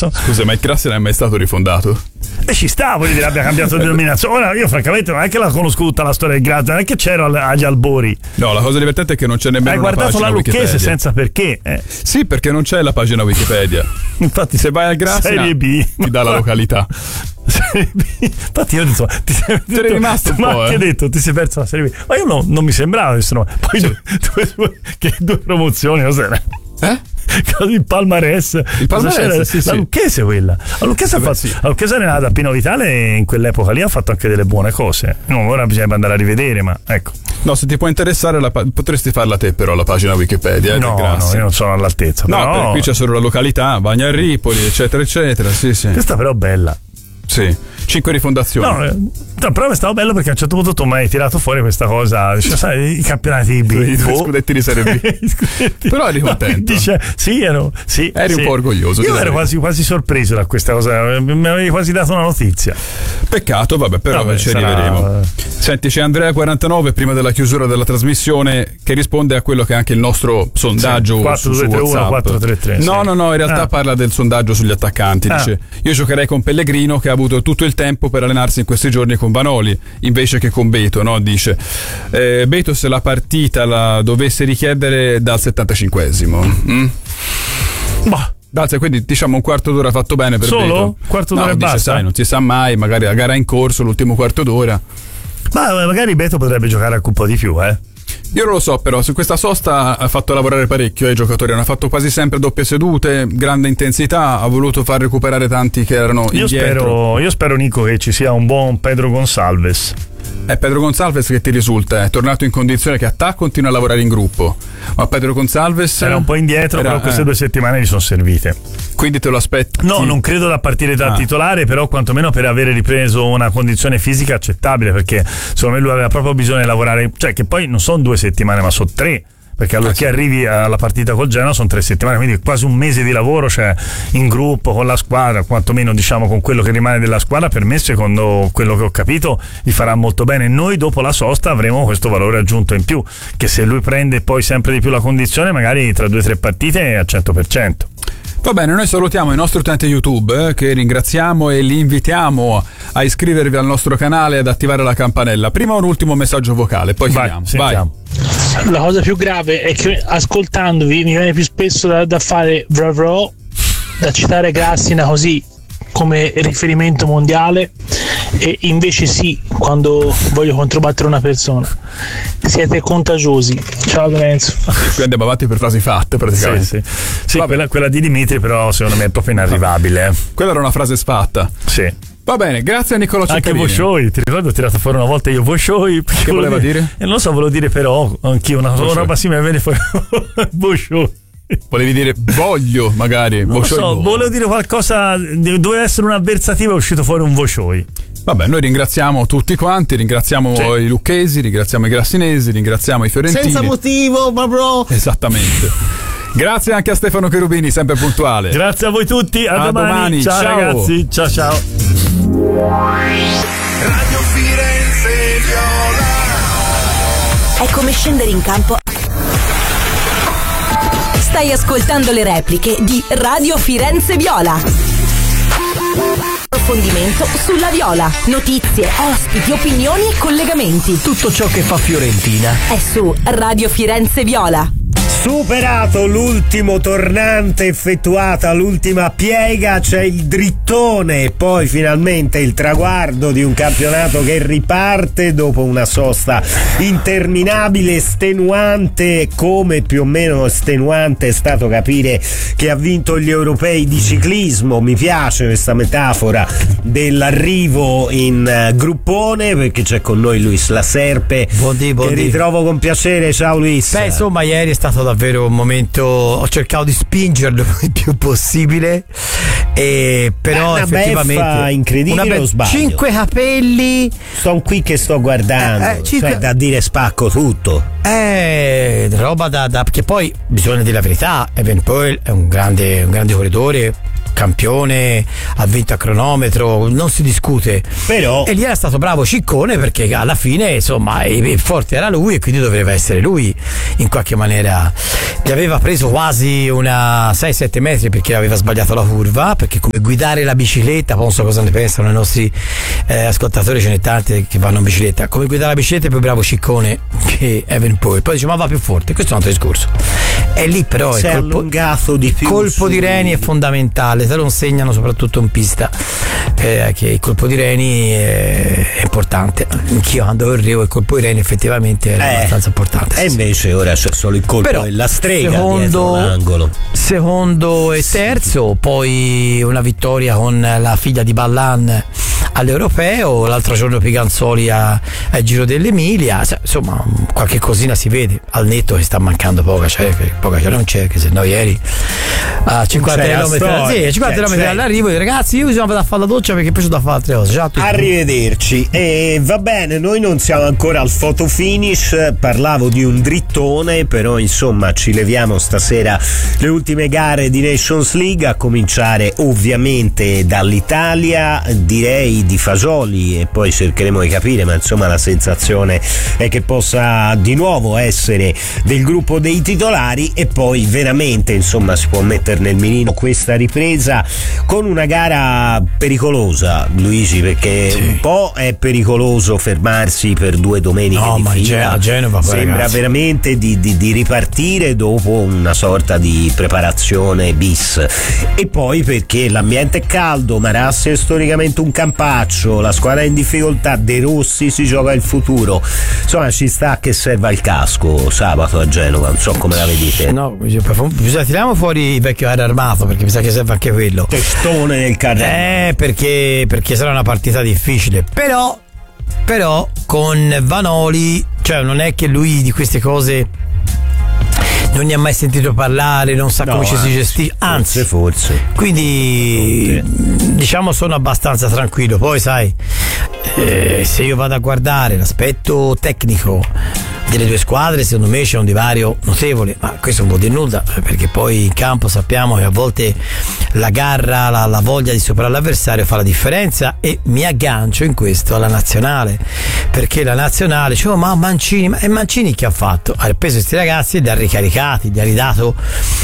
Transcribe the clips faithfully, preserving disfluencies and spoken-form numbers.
cazzo. Scusa, ma il Crassi non è mai stato rifondato? E ci sta, voglio dire, abbia cambiato denominazione. Ora io francamente non è che la conosco tutta la storia del Grazia, non è che c'ero agli albori. No, la cosa divertente è che non c'è nemmeno Hai una guardato pagina la Lucchese Wikipedia. senza perché, eh. Sì, perché non c'è la pagina Wikipedia. Infatti se vai al Grazia Serie B ti dà la località. Serie B. Infatti io ho detto, ti sei Ti eri rimasto un ma po', anche eh. detto ti sei perso la Serie B, ma io no, non mi sembrava essere. Poi Sì. due, due, che due promozioni, cos'era? Eh? Il palmarès, il palmarès sì, la sì. Lucchese quella la Lucchese, Vabbè, ha fatto, sì. la Lucchese era nata da Pino Vitale e in quell'epoca lì ha fatto anche delle buone cose. No, ora bisogna andare a rivedere, ma ecco. No, se ti può interessare la pa- potresti farla te però la pagina Wikipedia, eh, No, del no, Grassi. io non sono all'altezza. No, però... perché qui c'è solo la località, Bagna Ripoli, eccetera, eccetera. Sì, sì. Questa però è bella. Sì, cinque rifondazioni. No, eh, no, però è stato bello perché a un certo punto tu mi hai tirato fuori questa cosa, cioè, sai, i campionati B, I due boh. scudetti di Serie B. Scudetti. Però eri contento. No, dice, sì, ero, sì, Eri sì. un po' orgoglioso. Io di ero Serie B. quasi, quasi sorpreso da questa cosa, mi avevi quasi dato una notizia. Peccato, vabbè, però Vabbè, ci sarà- arriveremo. Senti, c'è Andrea quarantanove prima della chiusura della trasmissione che risponde a quello che è anche il nostro sondaggio Sì, quattro su, due su tre uno WhatsApp. quattro tre tre, No, sì. no, no, in realtà Ah. parla del sondaggio sugli attaccanti. Ah. Dice: io giocherei con Pellegrino che ha avuto tutto il tempo per allenarsi in questi giorni con Vanoli invece che con Beto, no? Dice eh, Beto se la partita la dovesse richiedere dal settantacinquesimo. Mm? Boh. Grazie, quindi diciamo un quarto d'ora fatto bene per Solo? Beto. Quarto No, d'ora e dice, basta? sai, non si sa mai, magari la gara è in corso, l'ultimo quarto d'ora. Ma magari Beto potrebbe giocare anche un po' di più, eh. Io non lo so, però su questa sosta ha fatto lavorare parecchio i giocatori, hanno fatto quasi sempre doppie sedute, grande intensità, ha voluto far recuperare tanti che erano Io indietro. spero, io spero Nico che ci sia un buon Pedro Gonçalves. È Pedro Gonçalves che ti risulta, è tornato in condizione che attacca, continua a lavorare in gruppo. Ma Pedro Gonçalves Era un po' indietro, era- però queste eh, due settimane gli sono servite. Quindi te lo aspetti? No, non credo da partire da Ah. titolare, però quantomeno per avere ripreso una condizione fisica accettabile, perché secondo me lui aveva proprio bisogno di lavorare, cioè che poi non sono due settimane ma sono tre, perché allora Ah, che sì. arrivi alla partita col Genoa sono tre settimane, quindi quasi un mese di lavoro, cioè in gruppo con la squadra, quantomeno diciamo con quello che rimane della squadra. Per me, secondo quello che ho capito, gli farà molto bene. Noi dopo la sosta avremo questo valore aggiunto in più, che se lui prende poi sempre di più la condizione, magari tra due o tre partite è al cento per cento. Va bene, noi salutiamo i nostri utenti YouTube eh, che ringraziamo e li invitiamo a iscrivervi al nostro canale e ad attivare la campanella. Prima un ultimo messaggio vocale, poi Vai, chiudiamo. sentiamo. La cosa più grave è che ascoltandovi mi viene più spesso da, da fare vravo, da citare Grassina così come riferimento mondiale, e invece sì, quando voglio controbattere una persona. Siete contagiosi. Ciao Lorenzo. Qui andiamo avanti per frasi fatte praticamente. Sì, sì. Sì, Vabbè. quella, quella di Dimitri però secondo me è proprio inarrivabile. eh. Quella era una frase sfatta. Sì. Va bene, grazie a Niccolò Anche Ceccarini. Voscioi, ti ricordo, ho tirato fuori una volta io Voscioi. Che voleva dire? E non lo so, volevo dire però anch'io una Voscioi. roba simile, me ne fuori Voscioi. Volevi dire voglio, magari. Non lo Voscioi so, boh. volevo dire qualcosa, doveva essere un'avversativa, è uscito fuori un Voscioi. Vabbè, noi ringraziamo tutti quanti, ringraziamo Sì. i lucchesi, ringraziamo i grassinesi, ringraziamo i fiorentini. Senza motivo, ma bro. Esattamente. Grazie anche a Stefano Cherubini, sempre puntuale. Grazie a voi tutti, a, A domani, Ciao, ciao. ragazzi, ciao ciao. Radio Firenze Viola. È come scendere in campo. Stai ascoltando le repliche di Radio Firenze Viola. Approfondimento sulla Viola. Notizie, ospiti, opinioni e collegamenti. Tutto ciò che fa Fiorentina. È su Radio Firenze Viola. Superato l'ultimo tornante, effettuata l'ultima piega, c'è il drittone e poi finalmente il traguardo di un campionato che riparte dopo una sosta interminabile, estenuante, come più o meno estenuante è stato capire che ha vinto gli europei di ciclismo. Mi piace questa metafora dell'arrivo in uh, gruppone, perché c'è con noi Luis La Serpe, Buondì, buondì. che ritrovo con piacere. Ciao Luis. Beh, insomma, ieri è stato davvero un momento. Ho cercato di spingerlo il più possibile, e però una effettivamente beffa incredibile, una be- o sbaglio? cinque capelli. Sono qui che sto guardando, Eh, eh, cinque- cioè da dire spacco tutto. Eh, roba da, da perché poi bisogna dire la verità. Evan Pearl è un grande, un grande corridore, campione, ha vinto a cronometro, non si discute. Però E lì era stato bravo Ciccone, perché alla fine insomma il il forte era lui e quindi doveva essere lui in qualche maniera gli aveva preso quasi una sei sette metri perché aveva sbagliato la curva, perché come guidare la bicicletta, non so cosa ne pensano i nostri eh, ascoltatori, ce ne tanti che vanno in bicicletta, come guidare la bicicletta è più bravo Ciccone che Evenepoel, poi dice ma va più forte, questo è un altro discorso, e lì però si il è colpo, allungato di più, colpo di reni è fondamentale, te lo insegnano soprattutto in pista, eh, che il colpo di reni è importante. Anch'io quando correvo il colpo di reni effettivamente era eh, abbastanza importante, e sì, invece sì. Ora c'è solo il colpo però, della strega secondo, dietro l'angolo. Secondo e terzo, poi una vittoria con la figlia di Ballan all'Europeo, l'altro giorno Piganzoli a, al Giro dell'Emilia, insomma qualche cosina si vede, al netto che sta mancando poca, cioè poca cioè non c'è, che se no ieri a cinquanta chilometri sì, cinquanta chilometri all'arrivo dico, ragazzi io bisogna andare a fare la doccia perché poi c'ho da fare altre cose. Ciao a tutti. Arrivederci. E va bene, noi non siamo ancora al photo finish, parlavo di un drittone, però insomma ci leviamo stasera le ultime gare di Nations League, a cominciare ovviamente dall'Italia, direi di Fasoli, e poi cercheremo di capire, ma insomma la sensazione è che possa di nuovo essere del gruppo dei titolari, e poi veramente insomma si può mettere nel mirino questa ripresa con una gara pericolosa, Luigi, perché sì, un po' è pericoloso fermarsi per due domeniche no, di ma fila, a Genova sembra ragazzi. veramente di, di, di ripartire dopo una sorta di preparazione bis, e poi perché l'ambiente è caldo, Marassi è storicamente un campaccio, la squadra è in difficoltà, De Rossi si gioca il futuro, insomma ci sta che serva il casco sabato a Genova, non so come la vedete. No, bisogna tiriamo fuori il vecchio aereo armato, perché mi sa che serve anche quello, testone nel carrello, eh, perché, perché sarà una partita difficile, però però con Vanoli, cioè non è che lui di queste cose non ne ha mai sentito parlare, non sa no, come ci si gestisce, anzi forse, forse. Quindi forse. Diciamo sono abbastanza tranquillo. Poi sai, eh, se io vado a guardare l'aspetto tecnico delle due squadre, secondo me c'è un divario notevole, ma questo non vuol dire nulla, perché poi in campo sappiamo che a volte la garra, la, la voglia di superare l'avversario fa la differenza, e mi aggancio in questo alla nazionale, perché la nazionale cioè, ma Mancini, ma è Mancini che ha fatto? Ha preso questi ragazzi e li ha ricaricati, gli ha ridato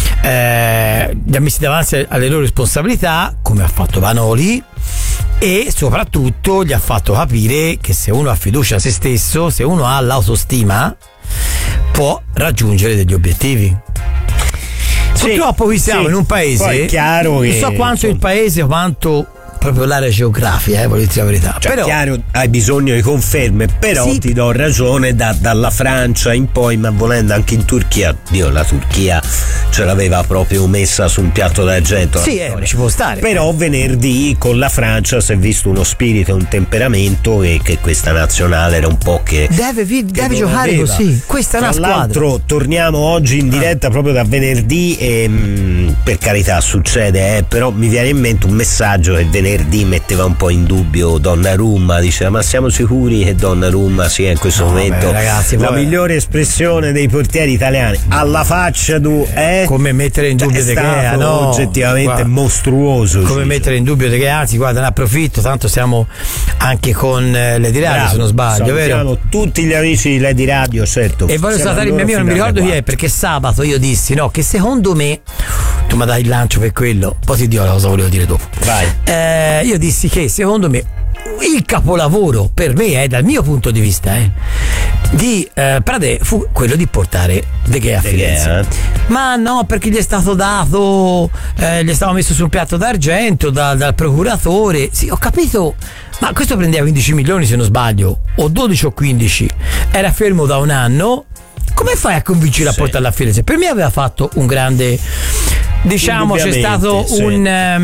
eh, li ha messi davanti alle loro responsabilità, come ha fatto Vanoli, e soprattutto gli ha fatto capire che se uno ha fiducia in se stesso, se uno ha l'autostima, può raggiungere degli obiettivi. Sì, purtroppo qui siamo sì, in un paese, è chiaro che, non so quanto insomma, il paese, quanto proprio l'area geografica, eh, voglio dire la verità. Cioè, però chiaro, hai bisogno di conferme, però sì, ti do ragione, da, dalla Francia in poi, ma volendo anche in Turchia, Dio, la Turchia ce l'aveva proprio messa su un piatto d'argento. Sì, eh, ci può stare. Però venerdì con la Francia si è visto uno spirito, un temperamento, e che questa nazionale era un po' che deve, vi, che deve giocare aveva. Così. Questa è una Tra squadra. Tra l'altro torniamo oggi in diretta ah. proprio da venerdì, e mh, per carità succede, eh, però mi viene in mente un messaggio che venerdì metteva un po' in dubbio Donnarumma, diceva ma siamo sicuri che Donnarumma sia in questo no, momento beh, ragazzi, la poi migliore espressione dei portieri italiani, alla faccia tu, eh? Come mettere in dubbio De Gea, no? Oggettivamente guarda, mostruoso, come mettere in dubbio De Gea, anzi guarda, ne approfitto, tanto siamo anche con Lady Radio, se non sbaglio, vero? Tutti gli amici di Lady Radio, certo, e voglio salutare il mio amico, non mi ricordo chi è, perché sabato io dissi no, che secondo me tu mi dai il lancio per quello, poi ti dico cosa volevo dire dopo. Vai. Eh, io dissi che secondo me il capolavoro per me, eh, dal mio punto di vista, eh, di eh, Pradè fu quello di portare De Gea a Firenze. Ma no, perché gli è stato dato, eh, gli è stato messo sul piatto d'argento dal, dal procuratore. Sì, ho capito, ma questo prendeva quindici milioni se non sbaglio, o dodici o quindici, era fermo da un anno. Come fai a convincere sì. a portarla a Firenze? Per me aveva fatto un grande, diciamo, c'è stato sì. un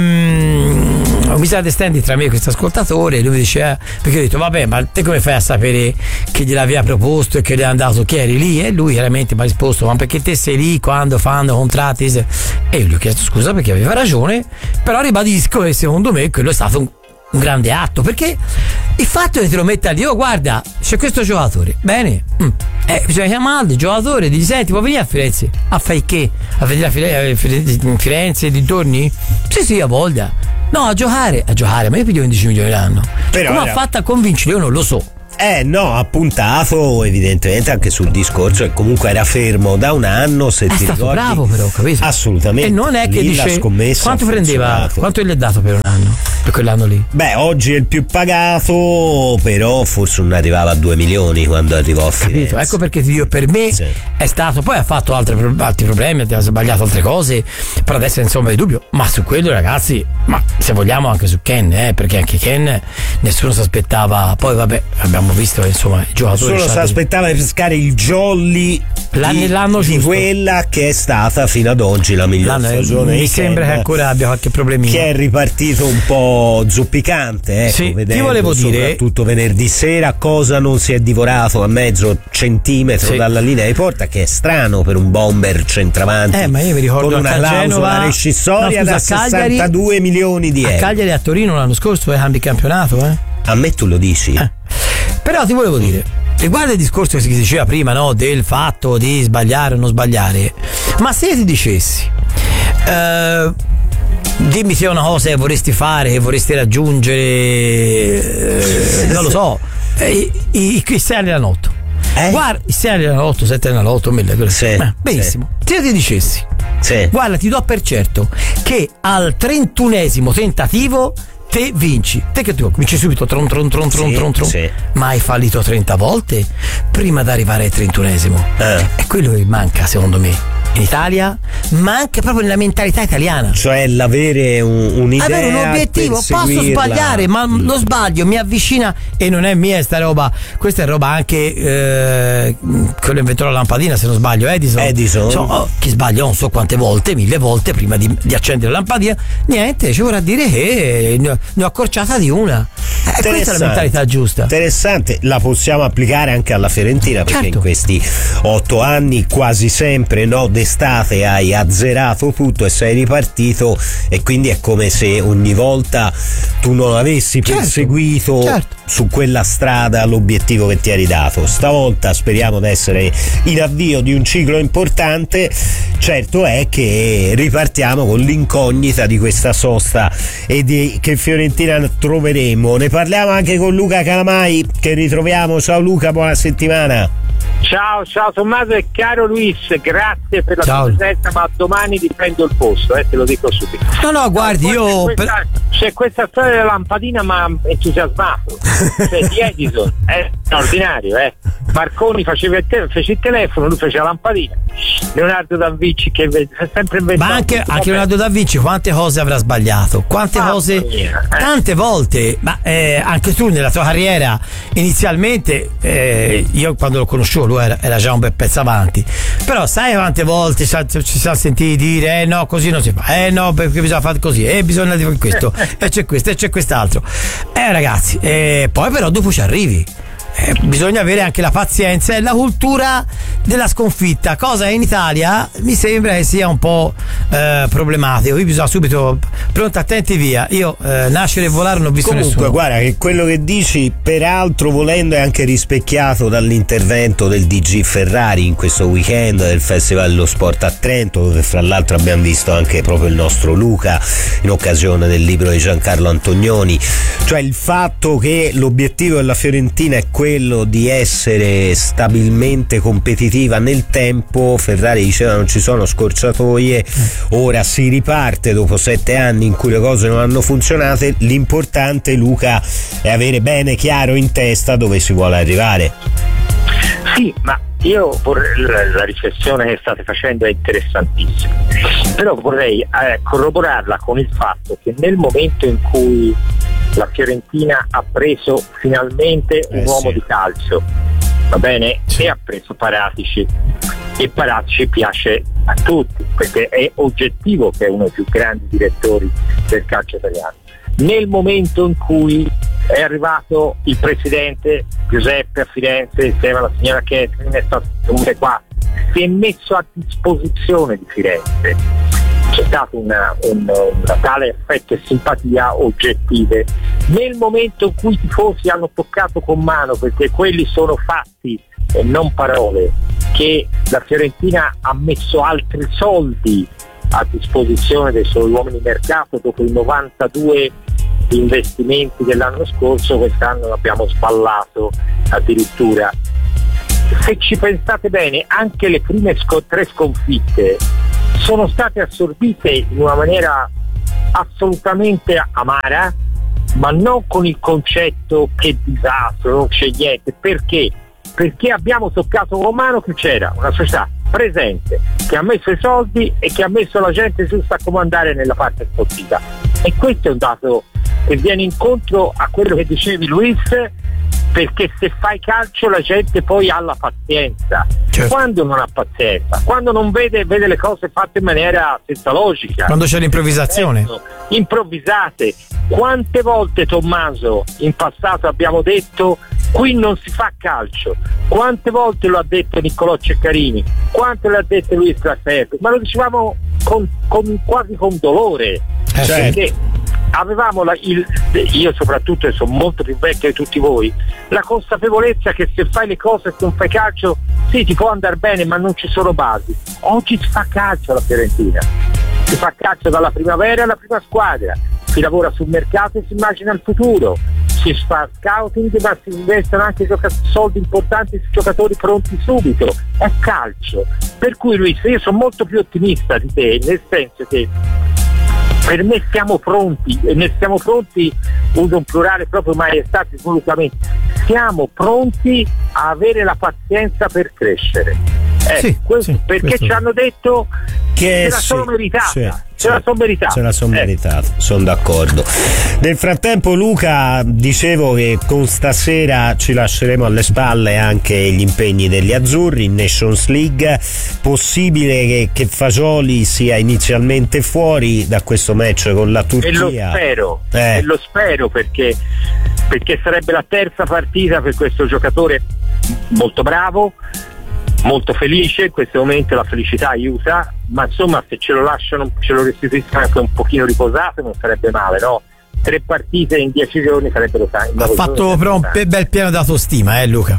um, un misunderstanding tra me e questo ascoltatore, lui mi diceva, perché ho detto vabbè, ma te come fai a sapere che gliel'aveva proposto e che gli è andato, che eri lì? E lui chiaramente mi ha risposto ma perché te sei lì quando fanno contratti? E io gli ho chiesto scusa perché aveva ragione, però ribadisco che secondo me quello è stato un un grande atto, perché il fatto che te lo metta lì, oh guarda c'è questo giocatore, bene, mm. eh, bisogna chiamarlo il giocatore, gli senti può venire a Firenze a fai che? A vedere a Firenze, Firenze e dintorni? Sì sì, a voglia, no, a giocare, a giocare, ma io piglio quindici milioni l'anno, però come era... ha fatto a convincere io non lo so. Eh no, ha puntato evidentemente anche sul discorso che comunque era fermo da un anno, se È ti stato ricordi. bravo però, capito? Assolutamente. E non è che Lì la dice scommessa quanto ha prendeva, funzionato. quanto gli è dato per un anno, per quell'anno lì? Beh, oggi è il più pagato, però forse non arrivava a due milioni quando arrivò a Firenze. Capito? Ecco perché ti dico, per me Sì. è stato, poi ha fatto altri, altri problemi, ha sbagliato altre cose, però adesso insomma di dubbio, ma su quello ragazzi, ma se vogliamo anche su Ken, eh, perché anche Ken nessuno si aspettava, poi vabbè abbiamo visto insomma i giocatori. Nessuno si aspettava di pescare il jolly L'anno- di, l'anno di giusto. quella che è stata fino ad oggi la miglior L'anno, eh, stagione mi di sembra Ken, che ancora abbia qualche problemino. che è ripartito un po' zoppicante, ecco, Sì, ti vedendo volevo dire- soprattutto venerdì sera cosa non si è divorato a mezzo centimetro Sì. dalla linea di porta, che è strano per un bomber centravanti Eh, ma io mi ricordo con una a clausola Genova, rescissoria no, da scusa, a Cagliari- sessantadue milioni di A euro. Cagliari e a Torino l'anno scorso è cambi campionato, eh? A me tu lo dici? Eh. Però ti volevo dire, riguardo il discorso che si diceva prima, no? Del fatto di sbagliare o non sbagliare, ma se io ti dicessi eh, dimmi se è una cosa che vorresti fare, che vorresti raggiungere, eh, non lo so, eh, i, i, i cristiani della lotto. Eh? Guarda, i sei della lotto, sette della lotto, mille quello. Sì, Eh, benissimo. Se io ti dicessi, Sì. guarda, ti do per certo che al trentunesimo tentativo te vinci. Te che tu cominci subito tron tron tron tron Sì, tron tron. sì. Ma hai fallito trenta volte prima di arrivare al trentunesimo. Eh. È quello che manca, secondo me, in Italia, ma anche proprio nella mentalità italiana. Cioè l'avere un, un'idea, Avere un obiettivo, posso perseguirla. sbagliare, ma lo sbaglio mi avvicina e non è mia sta roba. Questa è roba anche eh, quello inventò la lampadina, se non sbaglio, Edison. Edison. So, oh, chi sbaglia non so quante volte, mille volte prima di, di accendere la lampadina. Niente, ci vorrà dire che ne ho, ne ho accorciata di una. Eh, questa è la mentalità giusta. Interessante, la possiamo applicare anche alla Fiorentina, perché Certo. in questi otto anni quasi sempre no d'estate hai azzerato tutto e sei ripartito, e quindi è come se ogni volta tu non avessi Certo, perseguito certo. su quella strada l'obiettivo che ti eri dato. Stavolta speriamo di essere in avvio di un ciclo importante. Certo è che ripartiamo con l'incognita di questa sosta e di che Fiorentina troveremo. Ne parliamo anche con Luca Calamai, che ritroviamo. Ciao Luca, buona settimana. Ciao, ciao Tommaso e caro Luis, grazie per la Ciao. tua presenza, ma domani ti prendo il posto, eh, te lo dico subito. No, no, guardi, Poi io. C'è questa, c'è questa storia della lampadina, ma entusiasmato. Cioè, di Edison, è straordinario, eh. Marconi faceva il, te- fece il telefono, lui fece la lampadina. Leonardo da Vinci che è sempre inventato. Ma anche, anche Leonardo da Vinci quante cose avrà sbagliato, quante Mamma cose, mia, eh. tante volte. Ma eh, anche tu nella tua carriera inizialmente, eh, io quando lo conoscevo lui era, era già un bel pezzo avanti, però sai quante volte ci, ci siamo sentiti dire eh no, così non si fa, eh no, perché bisogna fare così, eh bisogna dire questo, e c'è questo e c'è quest'altro, eh ragazzi, eh, poi però dopo ci arrivi. Eh, bisogna avere anche la pazienza e la cultura della sconfitta, cosa che in Italia mi sembra che sia un po' eh, problematico. Qui bisogna subito pronti, attenti, via. Io eh, nascere e volare non ho visto Comunque nessuno. guarda che quello che dici peraltro volendo è anche rispecchiato dall'intervento del D G Ferrari in questo weekend del Festival dello Sport a Trento, dove fra l'altro abbiamo visto anche proprio il nostro Luca in occasione del libro di Giancarlo Antonioni. Cioè il fatto che l'obiettivo della Fiorentina è quello di essere stabilmente competitiva nel tempo. Ferrari diceva non ci sono scorciatoie, ora si riparte dopo sette anni in cui le cose non hanno funzionato. L'importante, Luca, è avere bene chiaro in testa dove si vuole arrivare. Sì, ma io vorrei, la, la riflessione che state facendo è interessantissima, però vorrei eh, corroborarla con il fatto che nel momento in cui la Fiorentina ha preso finalmente un Eh, uomo sì. di calcio, va bene, e ha preso Paratici, e Paratici piace a tutti perché è oggettivo che è uno dei più grandi direttori del calcio italiano. Nel momento in cui è arrivato il presidente Giuseppe a Firenze insieme alla signora Catherine, è stato venire qua, si è messo a disposizione di Firenze. C'è stato una, un, una tale affetto e simpatia oggettive. Nel momento in cui i tifosi hanno toccato con mano, perché quelli sono fatti e non parole, che la Fiorentina ha messo altri soldi a disposizione dei suoi uomini di mercato dopo i novantadue investimenti dell'anno scorso, quest'anno l'abbiamo sballato addirittura. Se ci pensate bene, anche le prime sco- tre sconfitte sono state assorbite in una maniera assolutamente amara, ma non con il concetto che disastro, non c'è niente. Perché? Perché abbiamo toccato con mano che c'era una società presente, che ha messo i soldi e che ha messo la gente giusta a comandare nella parte sportiva. E questo è un dato che viene incontro a quello che dicevi, Luis, perché se fai calcio la gente poi ha la pazienza. Certo. Quando non ha pazienza, quando non vede, vede le cose fatte in maniera senza logica, quando c'è l'improvvisazione, ecco, improvvisate. Quante volte, Tommaso, in passato abbiamo detto qui non si fa calcio? Quante volte lo ha detto Niccolò Ceccarini? Quante lo ha detto Luis Traferto? Ma lo dicevamo con, con, quasi con dolore, eh, perché avevamo la, il, io soprattutto, e sono molto più vecchio di tutti voi, la consapevolezza che se fai le cose e non fai calcio, sì, ti può andare bene, ma non ci sono basi. Oggi si fa calcio alla Fiorentina, si fa calcio dalla primavera alla prima squadra, si lavora sul mercato e si immagina il futuro, si fa scouting, ma si investono anche gioca- soldi importanti su giocatori pronti subito. È calcio. Per cui, Luis, io sono molto più ottimista di te, nel senso che per me siamo pronti, e ne siamo pronti, uso un plurale proprio maiestati, assolutamente, siamo pronti a avere la pazienza per crescere. Eh, sì, questo, sì, perché questo. ci hanno detto che ce la sì, sono meritata, sì, ce la sono meritata. Ce la sono eh. meritata, sono d'accordo. Nel frattempo, Luca, dicevo che con stasera ci lasceremo alle spalle anche gli impegni degli azzurri in Nations League. Possibile che, che Fagioli sia inizialmente fuori da questo match con la Turchia? E lo spero, eh. e lo spero perché, perché sarebbe la terza partita per questo giocatore molto bravo, molto felice. In questo momento la felicità aiuta, ma insomma se ce lo lasciano, ce lo restituiscono anche un pochino riposato, non sarebbe male, no? Tre partite in dieci giorni sarebbero tanti. Ha fatto però un pe- bel piano d'autostima, eh Luca?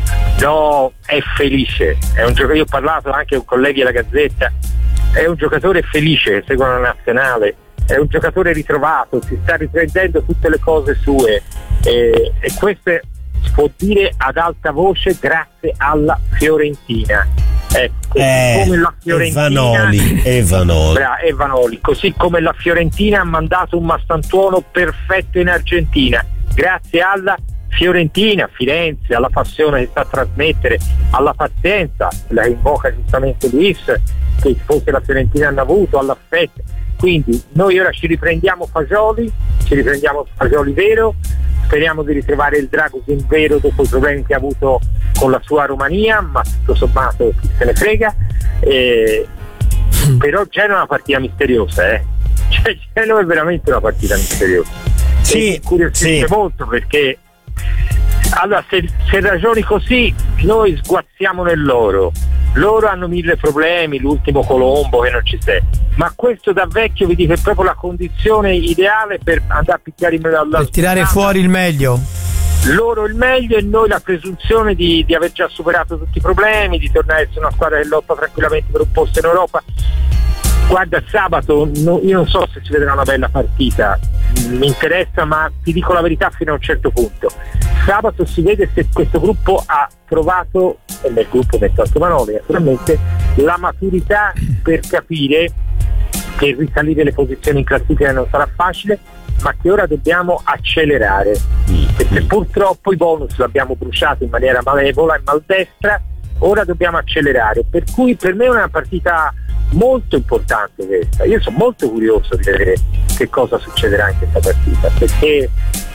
No, è felice, è un giocatore, io ho parlato anche con colleghi della Gazzetta, è un giocatore felice, secondo la nazionale, è un giocatore ritrovato, si sta riprendendo tutte le cose sue, e, e questo è, si può dire ad alta voce, grazie alla Fiorentina. Ecco, eh, come la Fiorentina, e Vanoli, e Vanoli. Bra, e Vanoli, così come la Fiorentina ha mandato un Mastantuono perfetto in Argentina, grazie alla Fiorentina, Firenze, alla passione che sa trasmettere, alla pazienza, la invoca giustamente Luis, che i tifosi della Fiorentina hanno avuto, all'affetto. Quindi noi ora ci riprendiamo Fagioli, ci riprendiamo Fagioli vero, speriamo di ritrovare il Dragusin vero dopo i problemi che ha avuto con la sua Romania, ma tutto sommato chi se ne frega. Eh, però Genoa è una partita misteriosa, eh. Cioè, Genoa è veramente una partita misteriosa. Sì, e mi incuriosisce sì. molto, perché allora se, se ragioni così noi sguazziamo nell'oro. Loro hanno mille problemi, l'ultimo Colombo che non ci sei, ma questo da vecchio vi dico è proprio la condizione ideale per andare a picchiare in mezzo alla per tirare strada. Fuori il meglio. Loro il meglio e noi la presunzione di, di aver già superato tutti i problemi, di tornare a essere una squadra che lotta tranquillamente per un posto in Europa. Guarda, sabato no, io non so se si vedrà una bella partita, mi interessa, ma ti dico la verità fino a un certo punto. Sabato si vede se questo gruppo ha trovato, e nel gruppo metto anche Manoli naturalmente, la maturità per capire che risalire le posizioni in classifica non sarà facile, ma che ora dobbiamo accelerare, perché purtroppo i bonus li abbiamo bruciati in maniera malevola e maldestra, ora dobbiamo accelerare, per cui per me è una partita molto importante questa. Io sono molto curioso di vedere che cosa succederà in questa partita, perché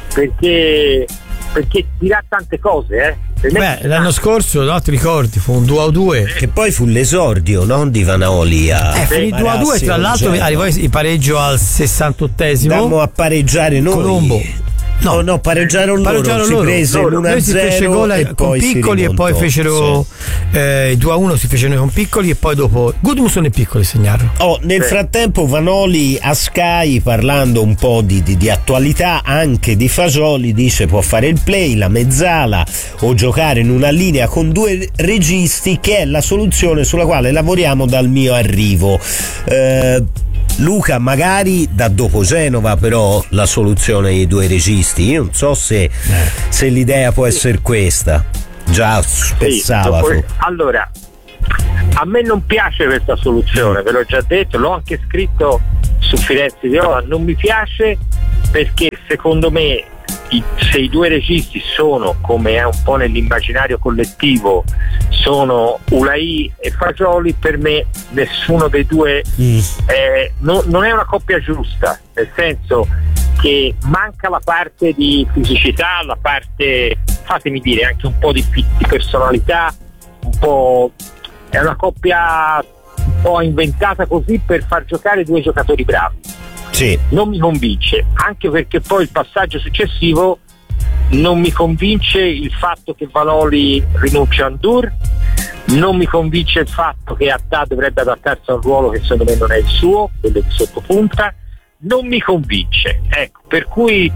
perché perché dirà tante cose, eh. Beh, l'anno scorso, no, ti ricordi, fu un due a due. Che poi fu l'esordio, non di Vanoli a Eh, fu il due a due, tra l'altro arrivò il pareggio al sessantottesimo. Andammo a pareggiare noi. Colombo. No, no, pareggiarono loro, pareggiarono si loro. prese l'uno a Noi si fece zero gol e con poi piccoli e poi fecero sì. eh, due a uno si fecero con piccoli e poi dopo Gudmundsson e piccoli segnarono. Oh, nel sì. frattempo Vanoli a Sky, parlando un po' di, di, di attualità anche di Fagioli, dice può fare il play, la mezzala o giocare in una linea con due registi, che è la soluzione sulla quale lavoriamo dal mio arrivo. Eh, Luca, magari da dopo Genova però la soluzione ai due registi, io non so se, eh. se l'idea può essere questa già per sì, sabato. Dopo, allora, a me non piace questa soluzione, ve l'ho già detto, l'ho anche scritto su Firenze Viola, non mi piace perché secondo me i, se i due registi sono, come è un po' nell'immaginario collettivo, sono Ulai e Fagioli, per me nessuno dei due mm. eh, no, non è una coppia giusta, nel senso che manca la parte di fisicità, la parte, fatemi dire, anche un po' di, di personalità, un po', è una coppia un po' inventata così per far giocare due giocatori bravi. Sì. Non mi convince, anche perché poi il passaggio successivo non mi convince il fatto che Vanoli rinuncia a Ndur, non mi convince il fatto che Attà dovrebbe adattarsi a un ruolo che secondo me non è il suo, quello di sottopunta, non mi convince, ecco, per cui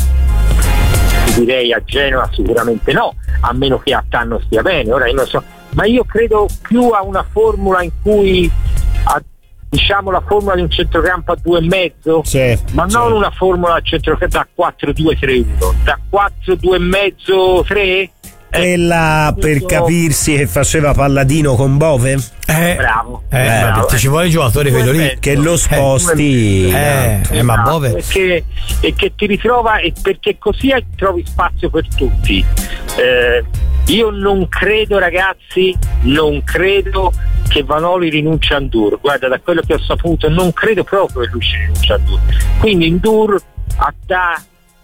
direi a Genova sicuramente no, a meno che Attà non stia bene, ora io non so, ma io credo più a una formula in cui a, diciamo la formula di un centrocampo a due e mezzo, sì, ma sì. non una formula di centrocampo da quattro due tre uno, da quattro due e mezzo tre. Quella, per capirsi, che faceva Palladino con Bove? Eh, bravo, eh, bravo. Ci vuole il giocatore quello lì che lo sposti, eh, eh, ma Bove e che, e che ti ritrova, e perché così trovi spazio per tutti. Eh, io non credo, ragazzi, non credo che Vanoli rinuncia a Ndur. Guarda, da quello che ho saputo, non credo proprio che lui ci rinuncia a Ndur. Quindi Ndur, Attà,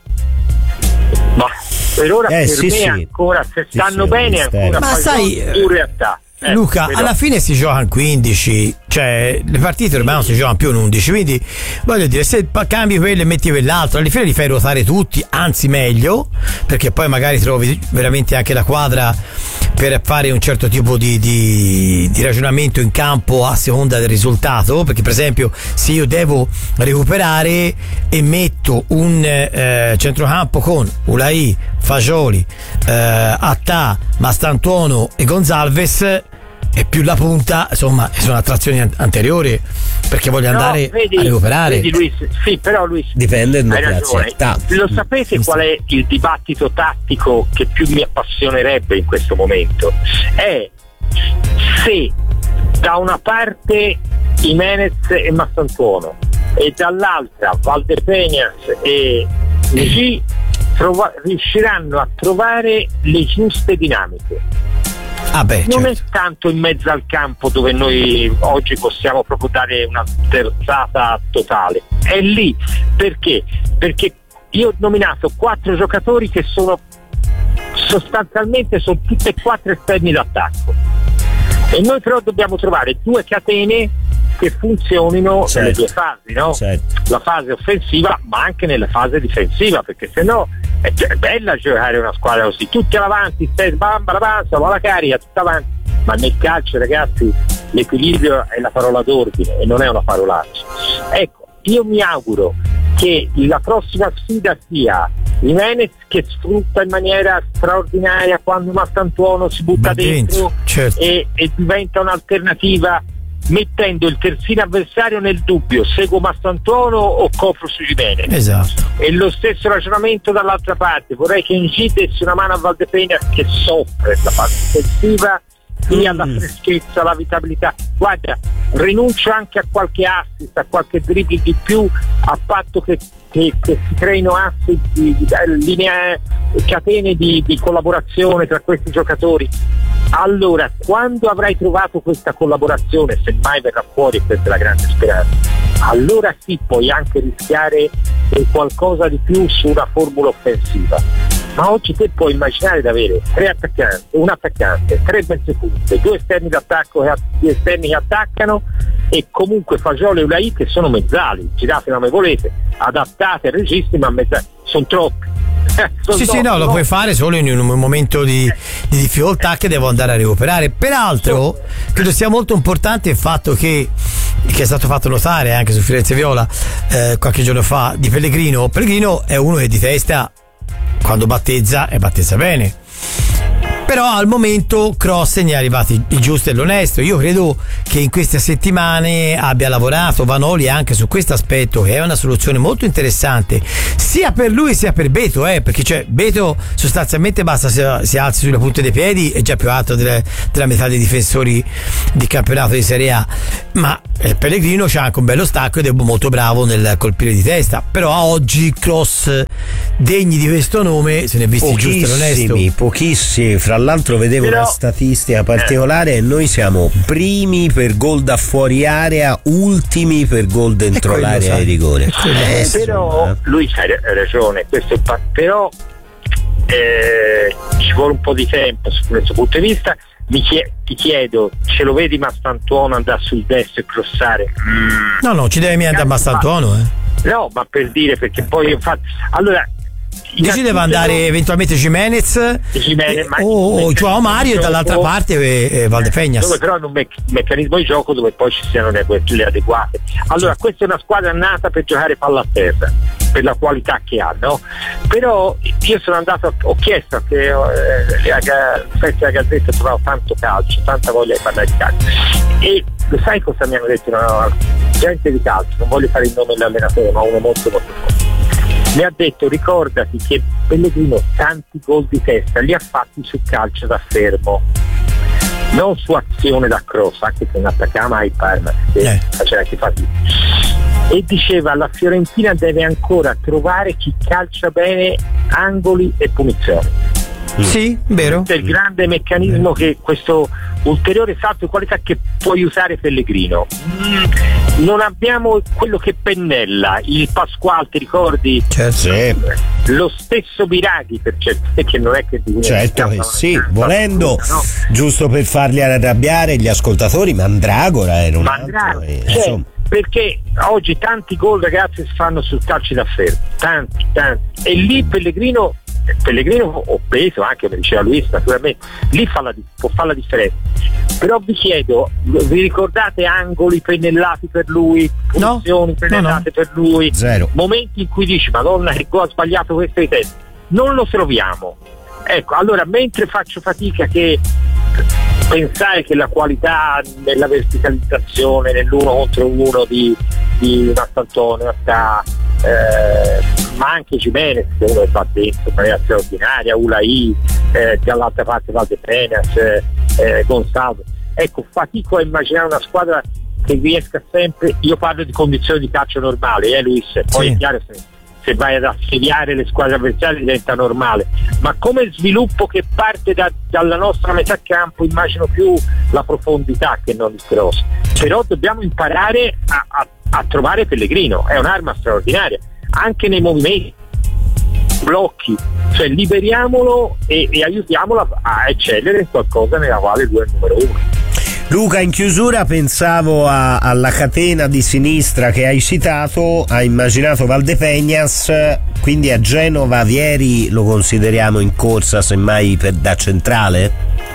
ma per ora eh, per sì, me sì. ancora, se sì, stanno sì, bene ancora, ma sai, Ndur e Attà. Eh, Luca, però. alla fine si giocano quindici, cioè le partite ormai non si giocano più in undici, quindi voglio dire, se cambi quello e metti quell'altro, alla fine li fai ruotare tutti, anzi meglio, perché poi magari trovi veramente anche la quadra per fare un certo tipo di, di, di ragionamento in campo a seconda del risultato, perché per esempio se io devo recuperare e metto un eh, centrocampo con Ulai, Fagioli, eh, Attà, Mastantuono e Gonzalez, e più la punta, insomma, sono attrazioni anteriori, perché voglio andare no, vedi, a recuperare. Vedi Luis, sì, però Luis, dipende da hai ragione. Lo sapete qual è il dibattito tattico che più mi appassionerebbe in questo momento? È se da una parte Jimenez e Mastantuono e dall'altra Valdepeñas e G trova- riusciranno a trovare le giuste dinamiche. Ah beh, non certo. è tanto in mezzo al campo dove noi oggi possiamo proprio dare una terzata totale, è lì. Perché? Perché io ho nominato quattro giocatori che sono sostanzialmente sono tutte e quattro esterni d'attacco, e noi però dobbiamo trovare due catene che funzionino certo. nelle due fasi, no? Certo. La fase offensiva ma anche nella fase difensiva, perché sennò è, è bella giocare una squadra così, tutti avanti, stai bamba la panza, la carica, tutta avanti, ma nel calcio, ragazzi, l'equilibrio è la parola d'ordine e non è una parolaccia. Ecco, io mi auguro che la prossima sfida sia Jimenez, che sfrutta in maniera straordinaria quando Mastantuono si butta dentro, certo. e, e diventa un'alternativa, mettendo il terzino avversario nel dubbio: seguo Mastantuono o copro su Jimenez? Esatto. E lo stesso ragionamento dall'altra parte, vorrei che Ng desse una mano a Valdepeñas, che soffre la parte difensiva, sia la freschezza, la vitalità. Guarda, rinuncio anche a qualche assist, a qualche dribbling di più, a patto che, che, che si creino assist, di, di, linee, catene di, di collaborazione tra questi giocatori. Allora, quando avrai trovato questa collaborazione, se mai verrà fuori, questa è la grande speranza, allora sì, puoi anche rischiare qualcosa di più su una formula offensiva. Ma oggi te puoi immaginare di avere tre attaccanti, un attaccante, tre mezze punte, due esterni d'attacco, due esterni che attaccano, e comunque Fagioli e Ulai che sono mezzali, girate come volete, adattate ai registi, ma mezzali, sono troppi. sono sì, troppi, sì, no, lo no? puoi fare solo in un momento di, di difficoltà che devo andare a recuperare. Peraltro, credo sia molto importante il fatto che, che è stato fatto notare anche su Firenze Viola eh, qualche giorno fa, di Pellegrino. Pellegrino è uno che di testa, quando battezza, e battezza bene. Però al momento Cross ne è arrivato il giusto e l'onesto. Io credo che in queste settimane abbia lavorato Vanoli anche su questo aspetto, che è una soluzione molto interessante sia per lui sia per Beto, eh, perché cioè Beto sostanzialmente basta si, si alzi sulle punte dei piedi, è già più alto delle, della metà dei difensori di campionato di Serie A, ma eh, Pellegrino c'ha anche un bello stacco ed è molto bravo nel colpire di testa. Però a oggi Cross degni di questo nome se ne è visto il giusto e l'onesto. Pochissimi, pochissimi. Fra l'altro vedevo Però, una statistica particolare e noi siamo primi per gol da fuori area, ultimi per gol dentro quello, l'area sai. di rigore. Eh, però lui ha ragione, questo è pa- però eh, ci vuole un po' di tempo su questo punto di vista. Mi chie- ti chiedo, ce lo vedi Mastantuono andare sul destro e crossare? Mm. No, no, ci deve mica andare Mastantuono, eh. No, ma per dire, perché poi infatti allora Dici deve andare eventualmente Jimenez, Jimenez, ma- o, o Joao Mario e dall'altra parte eh, Valdepegnas. dove però in un me- meccanismo di gioco dove poi ci siano le, le adeguate. Allora questa è una squadra nata per giocare palla a terra, per la qualità che ha, no? Però io sono andato, ho chiesto che eh, la Festa Gazzetta trovavo tanto calcio, tanta voglia di parlare di calcio, e lo sai cosa mi hanno detto? No, gente di calcio, non voglio fare il nome dell'allenatore, ma uno molto molto forte. Mi ha detto ricordati che Pellegrino tanti gol di testa li ha fatti su calcio da fermo, non su azione da cross, anche se non attaccava mai Parma, che eh. faceva anche fatica. E diceva la Fiorentina deve ancora trovare chi calcia bene angoli e punizioni. Sì, vero. È il grande meccanismo che questo ulteriore salto di qualità che puoi usare Pellegrino. Mm, non abbiamo quello che pennella, il Pasquale, ti ricordi? Certo. Sì. Lo stesso Biraghi, per certo, che non è che di Certo che sì, volendo, no? giusto per farli arrabbiare gli ascoltatori, Mandragora era un Mandragora, altro, eh, cioè, insomma. perché oggi tanti gol ragazzi si fanno sul calcio da ferro, tanti, tanti, e lì Pellegrino Pellegrino ho preso anche, come diceva Luis, naturalmente lì fa la, può fare la differenza. Però vi chiedo, vi ricordate angoli pennellati per lui, punizioni no, pennellate no, no. per lui, Zero. momenti in cui dici madonna che gol ha sbagliato questo di testa? Non lo troviamo. Ecco, allora mentre faccio fatica che pensare che la qualità nella verticalizzazione nell'uno contro uno di, di Mastantuono sta eh, ma anche Jimenez che uno va dentro in maniera straordinaria, Ulai eh, dall'altra parte Valdepegnas, eh, eh, Gonzalo, ecco fatico a immaginare una squadra che riesca sempre, io parlo di condizioni di calcio normali, eh Luis, poi sì. È chiaro se, se vai ad assediare le squadre avversarie diventa normale, ma come sviluppo che parte da, dalla nostra metà campo immagino più la profondità che non il cross, però dobbiamo imparare a, a, a trovare Pellegrino, è un'arma straordinaria anche nei movimenti, blocchi, cioè liberiamolo e, e aiutiamolo a, a eccellere in qualcosa nella quale lui è il numero uno. Luca, in chiusura pensavo a, alla catena di sinistra che hai citato, hai immaginato Valdepegnas, quindi a Genova Vieri lo consideriamo in corsa semmai per, da centrale?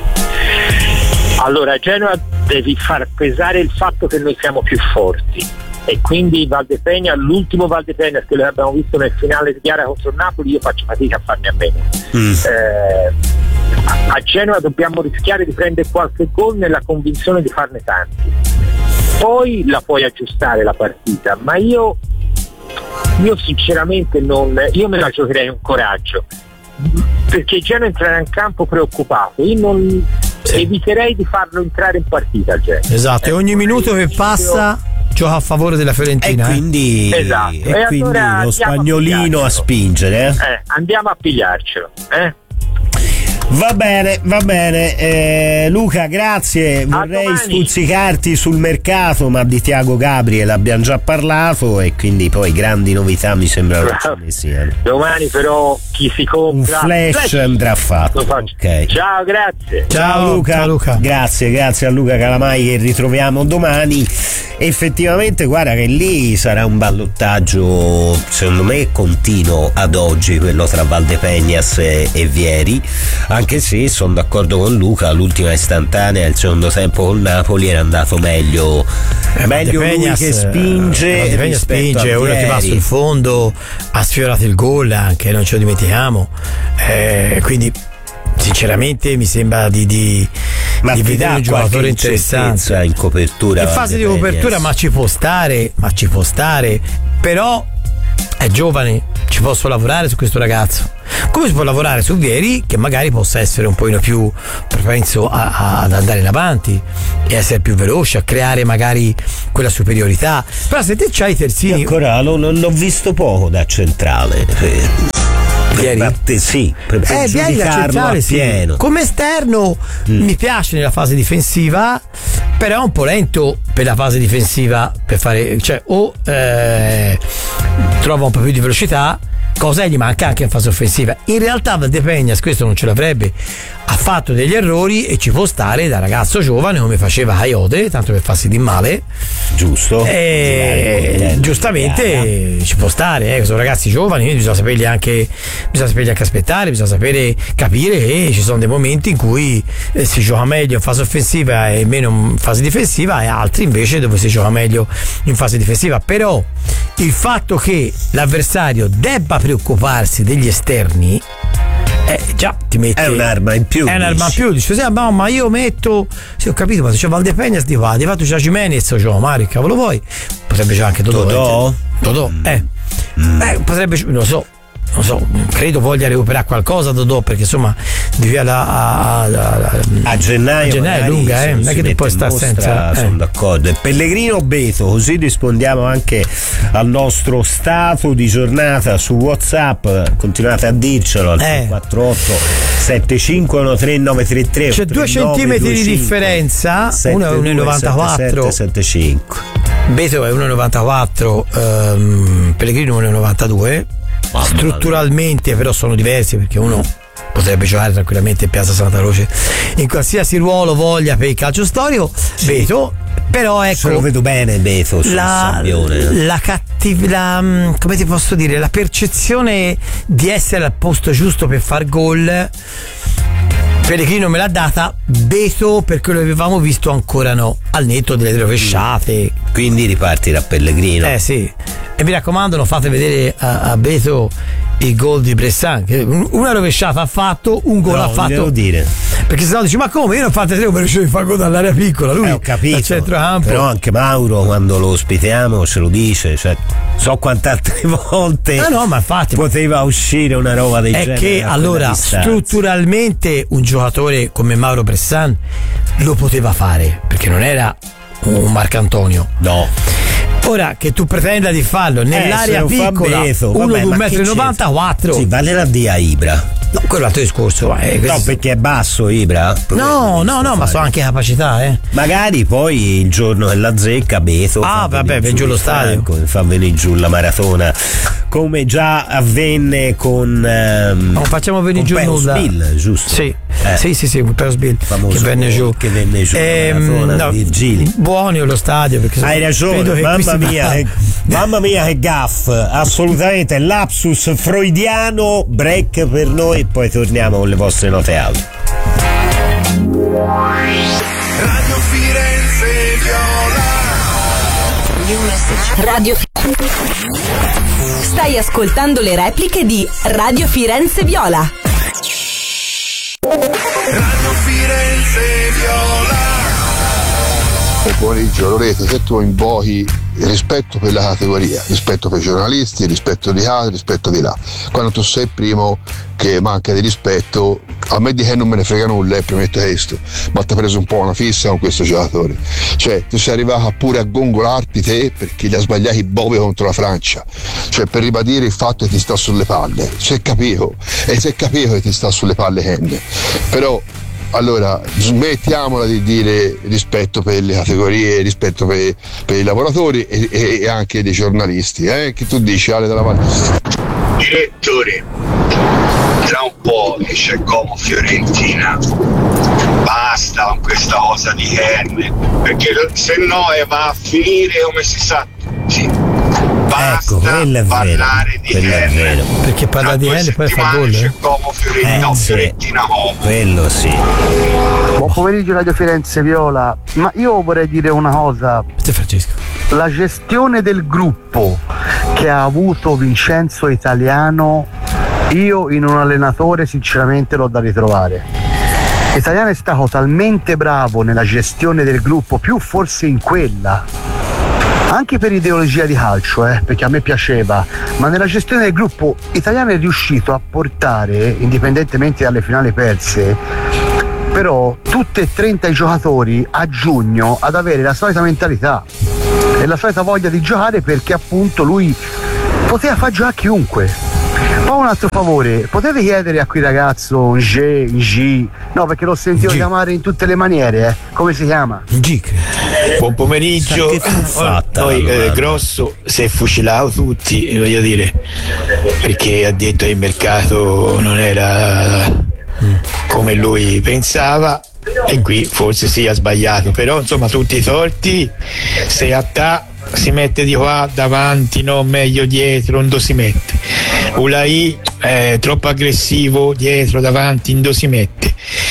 Allora a Genova devi far pesare il fatto che noi siamo più forti e quindi Valdepegnas, l'ultimo Valdepegnas che l'abbiamo visto nel finale di gara contro il Napoli, io faccio fatica a farne a meno. Mm. Eh, a Genova dobbiamo rischiare di prendere qualche gol nella convinzione di farne tanti, poi la puoi aggiustare la partita, ma io io sinceramente non, io me la giocherei un coraggio, perché Genova entrerà in campo preoccupato, io non sì. eviterei di farlo entrare in partita Genova. Esatto, e ogni minuto che passa gioca a favore della Fiorentina, e quindi, eh? esatto. e e quindi allora lo spagnolino a, a spingere eh? Eh, andiamo a pigliarcelo eh? Va bene, va bene. Eh, Luca, grazie. Vorrei stuzzicarti sul mercato, ma di Thiago Gabriel abbiamo già parlato e quindi poi grandi novità mi sembrano che ce ne siano. Domani però chi si compra un flash, flash. andrà fatto. Okay. Ciao, grazie. Ciao, Ciao Luca. Ciao Luca. Grazie, grazie a Luca Calamai che ritroviamo domani. Effettivamente guarda che lì sarà un ballottaggio secondo me continuo ad oggi, quello tra Valdepegnas e, e Vieri, anche se sono d'accordo con Luca, l'ultima istantanea il secondo tempo con Napoli era andato meglio eh, meglio lui che spinge eh, spinge è uno che va sul fondo, ha sfiorato il gol anche, non ce lo dimentichiamo, eh, quindi sinceramente mi sembra di, di, ma di vedere un giocatore interessante in copertura. In fase di copertura, ma ci può stare, ma ci può stare, però è giovane, ci posso lavorare su questo ragazzo. Come si può lavorare su Vieri, che magari possa essere un pochino più propenso a, a, ad andare in avanti e essere più veloce, a creare magari quella superiorità. Però se te c'hai i terzini. Io ancora l'ho, l'ho visto poco da centrale. Vieri? Batte, sì, per, per eh, Vieri da centrale, sì. Come esterno mm. mi piace nella fase difensiva, però è un po' lento per la fase difensiva, per fare, cioè o eh, trova un po' più di velocità, cosa gli manca anche in fase offensiva. In realtà Valdepeñas questo non ce l'avrebbe, ha fatto degli errori e ci può stare da ragazzo giovane come faceva Ayoade, tanto per farsi di male, giusto, e giustamente ci può stare, eh, sono ragazzi giovani, quindi bisogna saperli anche bisogna saperli anche aspettare, bisogna sapere capire che ci sono dei momenti in cui eh, si gioca meglio in fase offensiva e meno in fase difensiva, e altri invece dove si gioca meglio in fase difensiva. Però il fatto che l'avversario debba preoccuparsi degli esterni, eh, già ti mette, è un'arma in più, è un'arma in più, dici, sì, no, ma io metto, sì, ho capito, ma se c'è Valdepeñas di qua, di fatto c'è Jimenez, c'è Mario, cavolo vuoi, potrebbe già anche Dodò, Dodò, eh, Dodò, eh, mm. eh potrebbe, non lo so, non so, credo voglia recuperare qualcosa Dodò, perché insomma di via la, a, a, a, a gennaio, a gennaio è lunga, eh, non è che tu puoi stare senza, eh. Sono d'accordo. E Pellegrino Beto, così rispondiamo anche al nostro stato di giornata su WhatsApp, continuate a dircelo al eh. quattro otto sette cinque uno tre nove tre tre. C'è due centimetri di differenza, uno è uno virgola novantaquattro, Beto è uno virgola novantaquattro, um, Pellegrino uno virgola novantadue. Strutturalmente però sono diversi, perché uno potrebbe giocare tranquillamente in Piazza Santa Croce in qualsiasi ruolo voglia per il calcio storico. Sì. Beto, però ecco, se lo vedo bene Beto sul la, la cattiva, come ti posso dire, la percezione di essere al posto giusto per far gol Pellegrino me l'ha data, Beto per quello che avevamo visto ancora no, al netto delle rovesciate. Quindi riparti da Pellegrino. Eh sì. E mi raccomando, non fate vedere a, a Beto il gol di Bressan, che una rovesciata ha fatto, un gol no, ha fatto. Devo dire. Perché sennò dici, ma come? Io non ho fatto tre per riuscire a fare gol dall'area piccola. Lui eh, ho capito, dal centrocampo. Però anche Mauro quando lo ospitiamo ce lo dice, cioè, so quante altre volte ah, no, ma infatti, poteva uscire una roba del è genere. È che allora strutturalmente un giocatore come Mauro Bressan lo poteva fare, perché non era un Marcantonio. No. Ora che tu pretenda di farlo nell'area eh, piccola, Beto, uno vabbè, di un metro e novantaquattro, sì, vale la di a Ibra. No, quello è altro discorso. Eh, no, perché è basso Ibra. No, no, no, ma so anche capacità, eh. Magari poi il giorno della zecca Beto. Ah, vabbè, ven giù lo stadio. Fa venire giù la maratona. Come già avvenne con. Ehm, non facciamo venire giù nulla. Bill, giusto? Sì, eh. sì, sì, sì, Peus Bill. Che venne giù. Che venne giù. Ehm, no, Virgili. Buoni lo stadio. Perché hai ragione, mamma mia, che, mamma mia, che gaff. Assolutamente, lapsus freudiano, break per noi e poi torniamo con le vostre note audio. Radio Firenze Viola. Radio Stai ascoltando le repliche di Radio Firenze Viola. Radio Firenze Viola. Buon pomeriggio Loreto, se tu invochi il rispetto per la categoria, rispetto per i giornalisti, rispetto di là, rispetto di là, quando tu sei il primo che manca di rispetto, a me di che non me ne frega nulla, e premetto questo, ma ti ha preso un po' una fissa con questo giocatore, cioè tu sei arrivato pure a gongolarti te perché gli ha sbagliati i Bove contro la Francia, cioè per ribadire il fatto che ti sta sulle palle, si è capito, e si è capito che ti sta sulle palle Ken, però allora smettiamola di dire rispetto per le categorie, rispetto per, per i lavoratori e, e, e anche dei giornalisti, eh? Che tu dici Ale della Valle? Direttore, tra un po' esce Como Fiorentina, basta con questa cosa di Ken, perché se no va a finire come si sa tutti. Basta ecco, quello è parlare vero, di Ken, perché parla di Ken e poi fa gol, c'è Como Fiorentina, eh, no, sì. Fiorentina Como. Quello sì. Buon pomeriggio Radio Firenze Viola, ma io vorrei dire una cosa. Francesco. La gestione del gruppo che ha avuto Vincenzo Italiano io in un allenatore sinceramente l'ho da ritrovare. Italiano è stato talmente bravo nella gestione del gruppo, più forse in quella, anche per ideologia di calcio, eh, perché a me piaceva, ma nella gestione del gruppo Italiano è riuscito a portare, indipendentemente dalle finali perse, però tutti e trenta i giocatori a giugno ad avere la solita mentalità e la solita voglia di giocare, perché appunto lui poteva far giocare chiunque. Poi un altro favore, potete chiedere a quel ragazzo un G, un G, no, perché l'ho sentito G. chiamare in tutte le maniere, eh. Come si chiama? G. Buon pomeriggio. Fatta, poi eh, Grosso si è fucilato tutti, voglio dire, perché ha detto che il mercato non era mm. come lui pensava, e qui forse sì, ha sbagliato, però insomma tutti i torti. Se a ta si mette di qua davanti, no, meglio dietro, non si mette. Ulai è troppo aggressivo dietro, davanti, non si mette.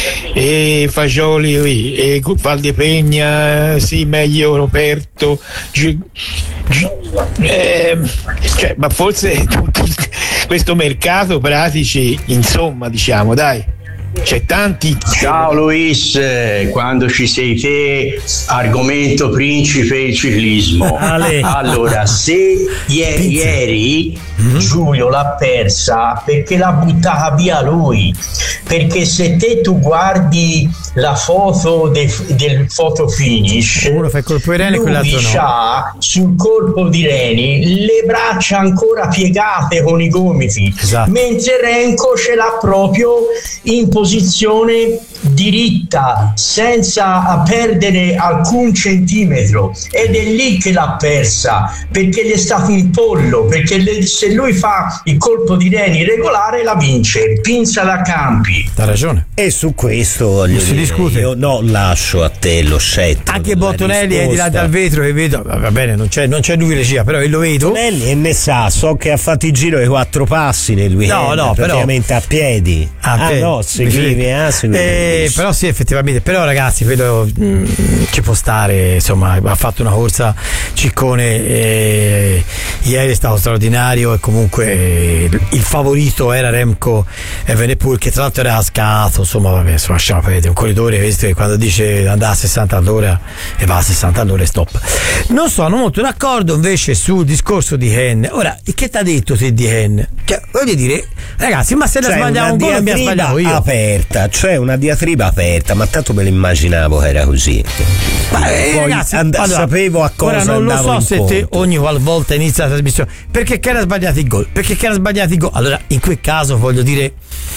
E Fagioli e Valdepegna sì, meglio Roberto, gi, gi, eh, cioè, ma forse questo mercato pratici, insomma, diciamo, dai, c'è tanti. Ciao Luis, quando ci sei te, argomento principe il ciclismo. Ale. Allora, se ieri, ieri mm-hmm. Giulio l'ha persa perché l'ha buttata via lui, perché se te tu guardi la foto de, del photo finish, uno fa il colpo di Reni, lui c'ha no. sul colpo di Reni le braccia ancora piegate con i gomiti, esatto. Mentre Renko ce l'ha proprio in posizione diritta senza perdere alcun centimetro, ed è lì che l'ha persa, perché gli è stato in pollo, perché le, se lui fa il colpo di Reni regolare la vince, pinza da campi. Ha ragione. E su questo voglio si dire, discute. Io no, lascio a te lo scettro. Anche Bottonelli è di là dal vetro e vedo, va bene, non c'è, non c'è lui regia, però io lo vedo. Bottonelli e ne sa, so che ha fatto il giro ai quattro passi nel weekend, no, no, praticamente però, a piedi. A ah piedi. no, seguivi, ah, seguivi. Eh, però sì, effettivamente, però ragazzi, vedo mh, ci può stare, insomma, ha fatto una corsa Ciccone, eh, ieri è stato straordinario, e comunque eh, il favorito era Remco Evenepoel, che tra l'altro era cascato, insomma, vabbè, insomma, lasciamo perdere, un corridore, visto che quando dice andare a sessanta all'ora e va a sessanta all'ora e stop. Non sono molto d'accordo invece sul discorso di Hen. Ora, che ti ha detto te di Hen? Cioè, voglio dire, ragazzi, ma se la sbagliamo un gol abbiamo sbagliato io. Aperta, cioè una diatriba aperta, ma tanto me lo immaginavo che era così. Ma eh, ragazzi, and- allora, sapevo a cosa ora non lo so se incontro. te ogni volta inizia la trasmissione perché che era sbagliato il gol, perché che era sbagliato il gol. Allora, in quel caso voglio dire,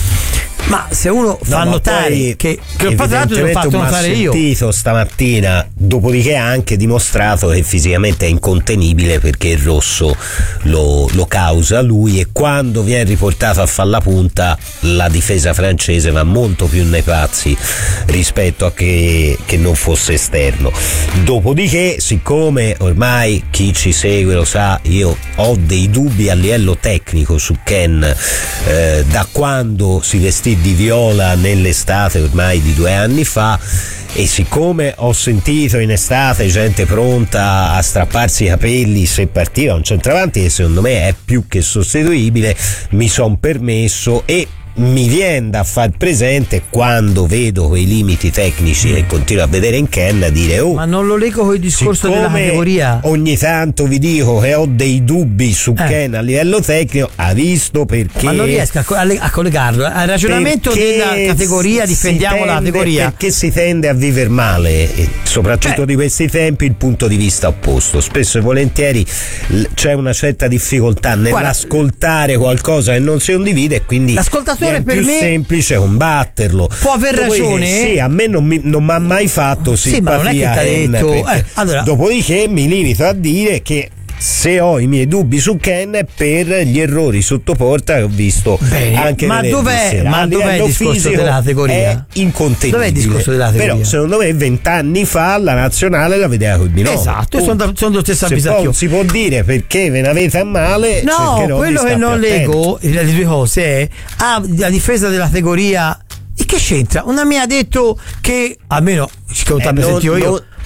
ma se uno fa no, notare che, che ho fatto l'ho fatto notare io. Ho sentito stamattina, dopodiché ha anche dimostrato che fisicamente è incontenibile, perché il rosso lo, lo causa lui, e quando viene riportato a far la punta la difesa francese va molto più nei pazzi rispetto a che, che non fosse esterno. Dopodiché, siccome ormai chi ci segue lo sa, io ho dei dubbi a livello tecnico su Ken eh, da quando si vestì di viola nell'estate ormai di due anni fa, e siccome ho sentito in estate gente pronta a strapparsi i capelli se partiva un centravanti che secondo me è più che sostituibile, mi son permesso, e mi viene da far presente, quando vedo quei limiti tecnici che continuo a vedere in Ken, a dire oh, ma non lo leggo con il discorso della categoria. Ogni tanto vi dico che ho dei dubbi su eh. Ken a livello tecnico, ha visto perché, ma non riesco a, co- a collegarlo al ragionamento della categoria, difendiamo tende, la categoria, perché si tende a vivere male, e soprattutto cioè, di questi tempi il punto di vista opposto, spesso e volentieri l- c'è una certa difficoltà nell'ascoltare guarda, qualcosa che non si condivide, e quindi l'ascoltatore è per più me semplice combatterlo. Può aver dopodiché, ragione. Sì, a me non mi non m'ha mai fatto sì, ma non è che t'ha detto. Eh, allora. Dopodiché mi limito a dire che se ho i miei dubbi su Ken è per gli errori sotto porta che ho visto. Bene, anche ma dov'è, ma dov'è il discorso della categoria? È incontenibile. Dov'è il discorso della categoria? Però secondo me vent'anni fa la nazionale la vedeva col binocolo. Esatto, sono, da, sono dello stesso avviso. Non si può dire perché ve ne avete a male. No, quello che non leggo, le due cose è ah, la difesa della categoria. E che c'entra? Una mi ha detto che almeno ci conta eh, sentito io. Non,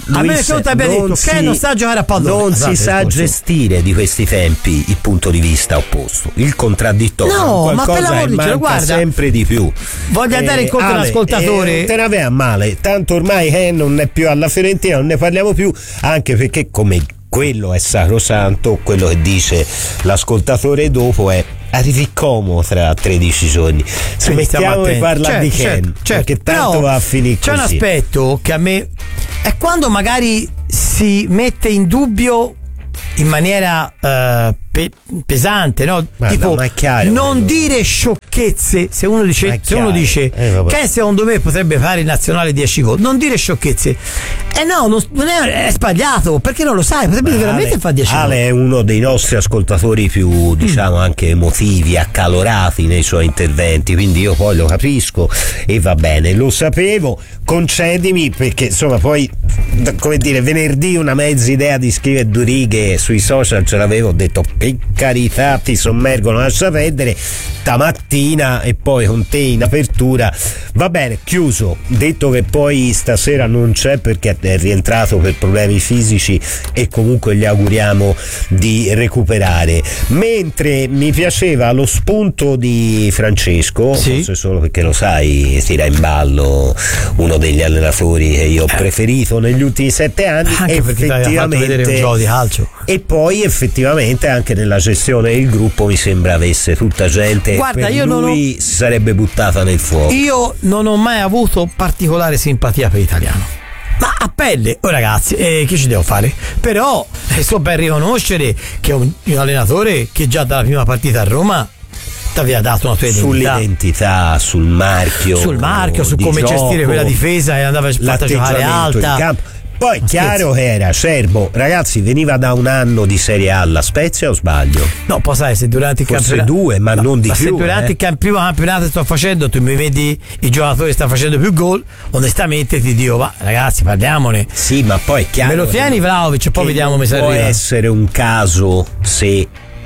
a meno che non ti abbia detto si, che non sa giocare a pallone. Non Scusate, si sa discorso. gestire di questi tempi il punto di vista opposto, il contraddittorio. No, ma per l'amor di cielo, manca guarda, sempre di più. voglio andare incontro Ale, all'ascoltatore. eh, te ne aveva a male, tanto ormai eh, non è più alla Fiorentina, non ne parliamo più, anche perché come quello è sacrosanto, quello che dice l'ascoltatore dopo è arrivi Como tra tredici giorni. Smettiamo di parlare certo, di Ken, certo, certo. perché tanto Però va a finire c'è così. un aspetto che a me è quando magari si mette in dubbio in maniera eh, pe- pesante, no? Guarda, tipo ma è chiaro, non quello. dire sciocchezze. Se uno dice, Ma è se uno chiaro. dice Eh, vabbè. che secondo me potrebbe fare il nazionale dieci gol, non dire sciocchezze. Eh no, non, non è, è sbagliato, perché non lo sai, potrebbe Ma veramente Ale, fare dieci gol. Ale è uno dei nostri ascoltatori più, diciamo, anche emotivi, accalorati nei suoi interventi, quindi io poi lo capisco e va bene, lo sapevo, concedimi perché insomma poi, come dire, venerdì una mezza idea di scrivere due righe sui social ce l'avevo, ho detto per carità ti sommergono, lascia perdere, stamattina e poi con te in apertura, va bene, chiuso, detto che poi stasera non c'è perché è rientrato per problemi fisici e comunque gli auguriamo di recuperare, mentre mi piaceva lo spunto di Francesco, sì. forse solo perché lo sai, tira in ballo uno degli allenatori che io ho preferito negli ultimi sette anni, Anche perché ti aveva fatto vedere un gioco di calcio. E poi effettivamente anche nella gestione del gruppo mi sembra avesse tutta gente. Guarda, per io non lui ho- si sarebbe buttata nel fuoco. Io non ho mai avuto particolare simpatia per l'italiano. Ma a pelle, oh ragazzi, eh, che ci devo fare? Però eh, sto per riconoscere che è un, un allenatore che già dalla prima partita a Roma ti aveva dato una tua identità. Sull'identità, sul marchio, sul marchio, su di come gioco, gestire quella difesa e andava fatta giocare l'atteggiamento alta. in campo. Poi Ma chiaro che era Cerbo, ragazzi, veniva da un anno di Serie A alla Spezia o sbaglio? No, poi sai, se durante il Forse campionato due, ma no, non di ma più. se durante eh. il camp- primo campionato che sto facendo tu mi vedi i giocatori che stanno facendo più gol, onestamente ti dico, va ragazzi, parliamone. Sì, ma poi è chiaro. Me lo tieni Vlahovic e poi che vediamo non come si può arriva. essere un caso se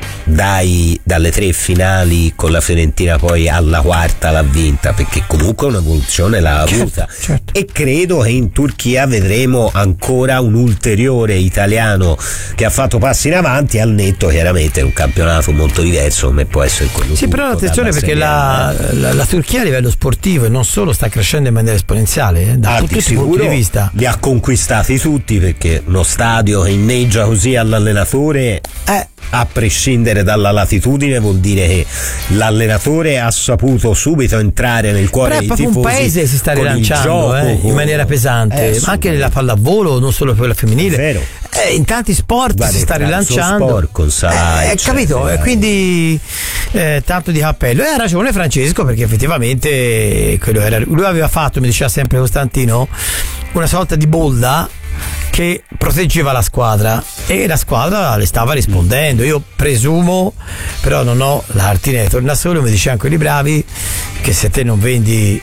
dai dalle tre finali con la Fiorentina poi alla quarta l'ha vinta, perché comunque un'evoluzione l'ha avuta, Certo, certo. e credo che in Turchia vedremo ancora un ulteriore italiano che ha fatto passi in avanti, al netto chiaramente è un campionato molto diverso come può essere quello Sì, però turco, attenzione dalla perché Serie A, la, la, la Turchia a livello sportivo e non solo sta crescendo in maniera esponenziale, eh, da Ah, tutti di i punti sicuro di vista. li ha conquistati tutti, perché uno stadio che inneggia così all'allenatore, Eh, a prescindere dalla latitudine, vuol dire che l'allenatore ha saputo subito entrare nel cuore però è dei proprio tifosi un paese si sta con il rilanciando gioco, eh, con- in maniera pesante, Eh, ma anche nella pallavolo, non solo per quella femminile. È vero. Eh, in tanti sport Guarda, si sta il calcio rilanciando. sport con Salah, Eh, eccetera. capito? E quindi eh, tanto di cappello. E ha ragione Francesco, perché effettivamente quello era, lui aveva fatto, mi diceva sempre Costantino, una sorta di bolda che proteggeva la squadra e la squadra le stava rispondendo. Io presumo, però non ho la cartina di tornasole, mi dicevano quelli bravi, che se te non vendi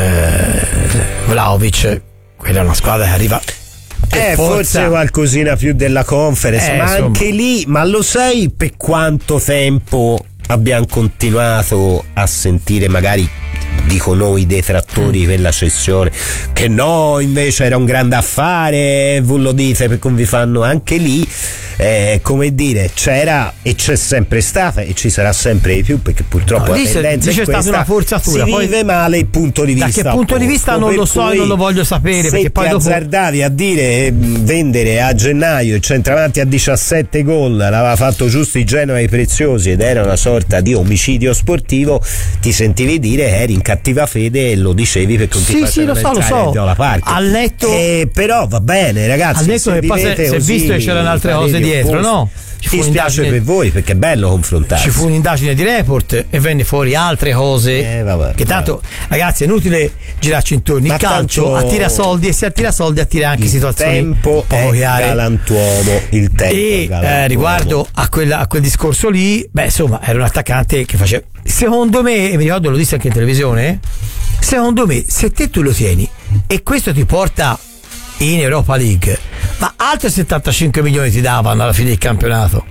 eh, Vlahovic, quella è una squadra che arriva per Eh, forza. forse qualcosina più della conference, Eh, ma insomma. anche lì, ma lo sai per quanto tempo abbiamo continuato a sentire, magari dico noi detrattori di quella cessione, che no, invece era un grande affare, voi lo dite per come vi fanno anche lì, eh, come dire, c'era e c'è sempre stata e ci sarà sempre di più, perché purtroppo No, la lì c'è- tendenza lì c'è è stata questa, una forzatura, si poi- vive male il punto di Da vista che punto di vista opposto, non lo per so e cui non lo voglio sapere, se perché poi ti dopo azzardavi a dire eh, vendere a gennaio il centravanti a diciassette gol, l'aveva fatto giusto i Genoa e i Preziosi ed era una sorta di omicidio sportivo, ti sentivi dire che eri in cattiva fede e lo dicevi per continuare sì, sì, lo so, lo so. Viola Park. Al netto- Eh, però va bene ragazzi, Al netto se che poi si è- vivete si è così, visto che c'erano altre cose pareri dietro, opposti, no? Ci fu ti spiace un'indagine- per voi perché è bello confrontarsi. ci fu un'indagine di report e venne fuori altre cose Eh, vabbè, che tanto ragazzi è inutile girarci intorno. Ma Il calcio tanto attira soldi e se attira soldi attira anche il situazioni tempo poco è chiare. galantuomo, il tempo E è galantuomo. eh, riguardo a, quella, a quel discorso lì, beh insomma era un attaccante che faceva, secondo me, e mi ricordo lo disse anche in televisione, secondo me se te tu lo tieni e questo ti porta in Europa League, ma altri settantacinque milioni ti davano alla fine del campionato.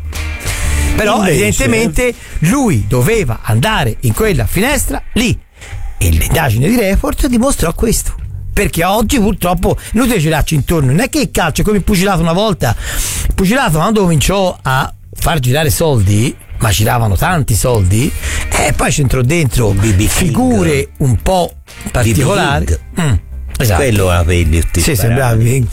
Però Invece- evidentemente lui doveva andare in quella finestra lì e l'indagine di report dimostrò questo. perché oggi purtroppo inutile girarci intorno, non è che il calcio è come il pugilato una volta. Il pugilato quando cominciò a far girare soldi, ma giravano tanti soldi, e poi c'entrò dentro B B figure un po' particolari. Mm, esatto. Quello avevi tutti sì, sembravi.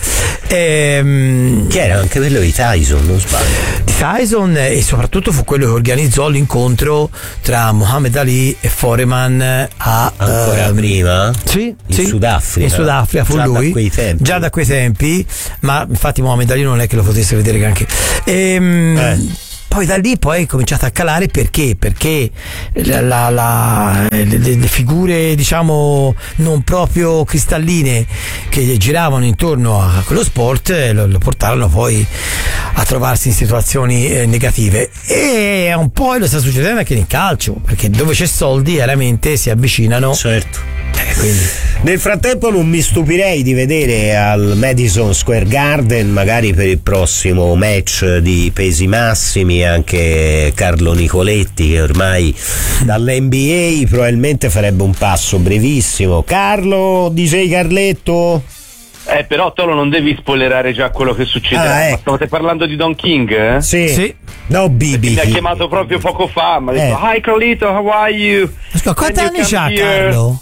Ehm, che era anche quello di Tyson, non sbaglio. Di Tyson, e soprattutto fu quello che organizzò l'incontro tra Muhammad Ali e Foreman a ancora ehm, prima? Sì, in sì, Sudafrica. In Sudafrica fu già lui. Da quei tempi. Già da quei tempi, ma infatti Muhammad Ali non è che lo potesse vedere granché. Ehm, eh. Poi da lì poi è cominciato a calare perché? Perché la, la, la, le, le figure diciamo non proprio cristalline che giravano intorno a quello sport lo, lo portarono poi a trovarsi in situazioni eh, negative, e un po' lo sta succedendo anche nel calcio, perché dove c'è soldi chiaramente si avvicinano. Certo. Eh, quindi. Nel frattempo non mi stupirei di vedere al Madison Square Garden, magari per il prossimo match di pesi massimi, anche Carlo Nicoletti, che ormai dall'N B A probabilmente farebbe un passo brevissimo. Carlo, D J Carletto? Eh, però Tolo non devi spoilerare già quello che succederà. Ah, ecco. Ma stavate parlando di Don King? Eh? Sì. sì. No, Bibi. Mi ha chiamato proprio poco fa, mi ha detto eh. Hi Carlito, how are you? Ascolta, quanti anni c'ha Carlo?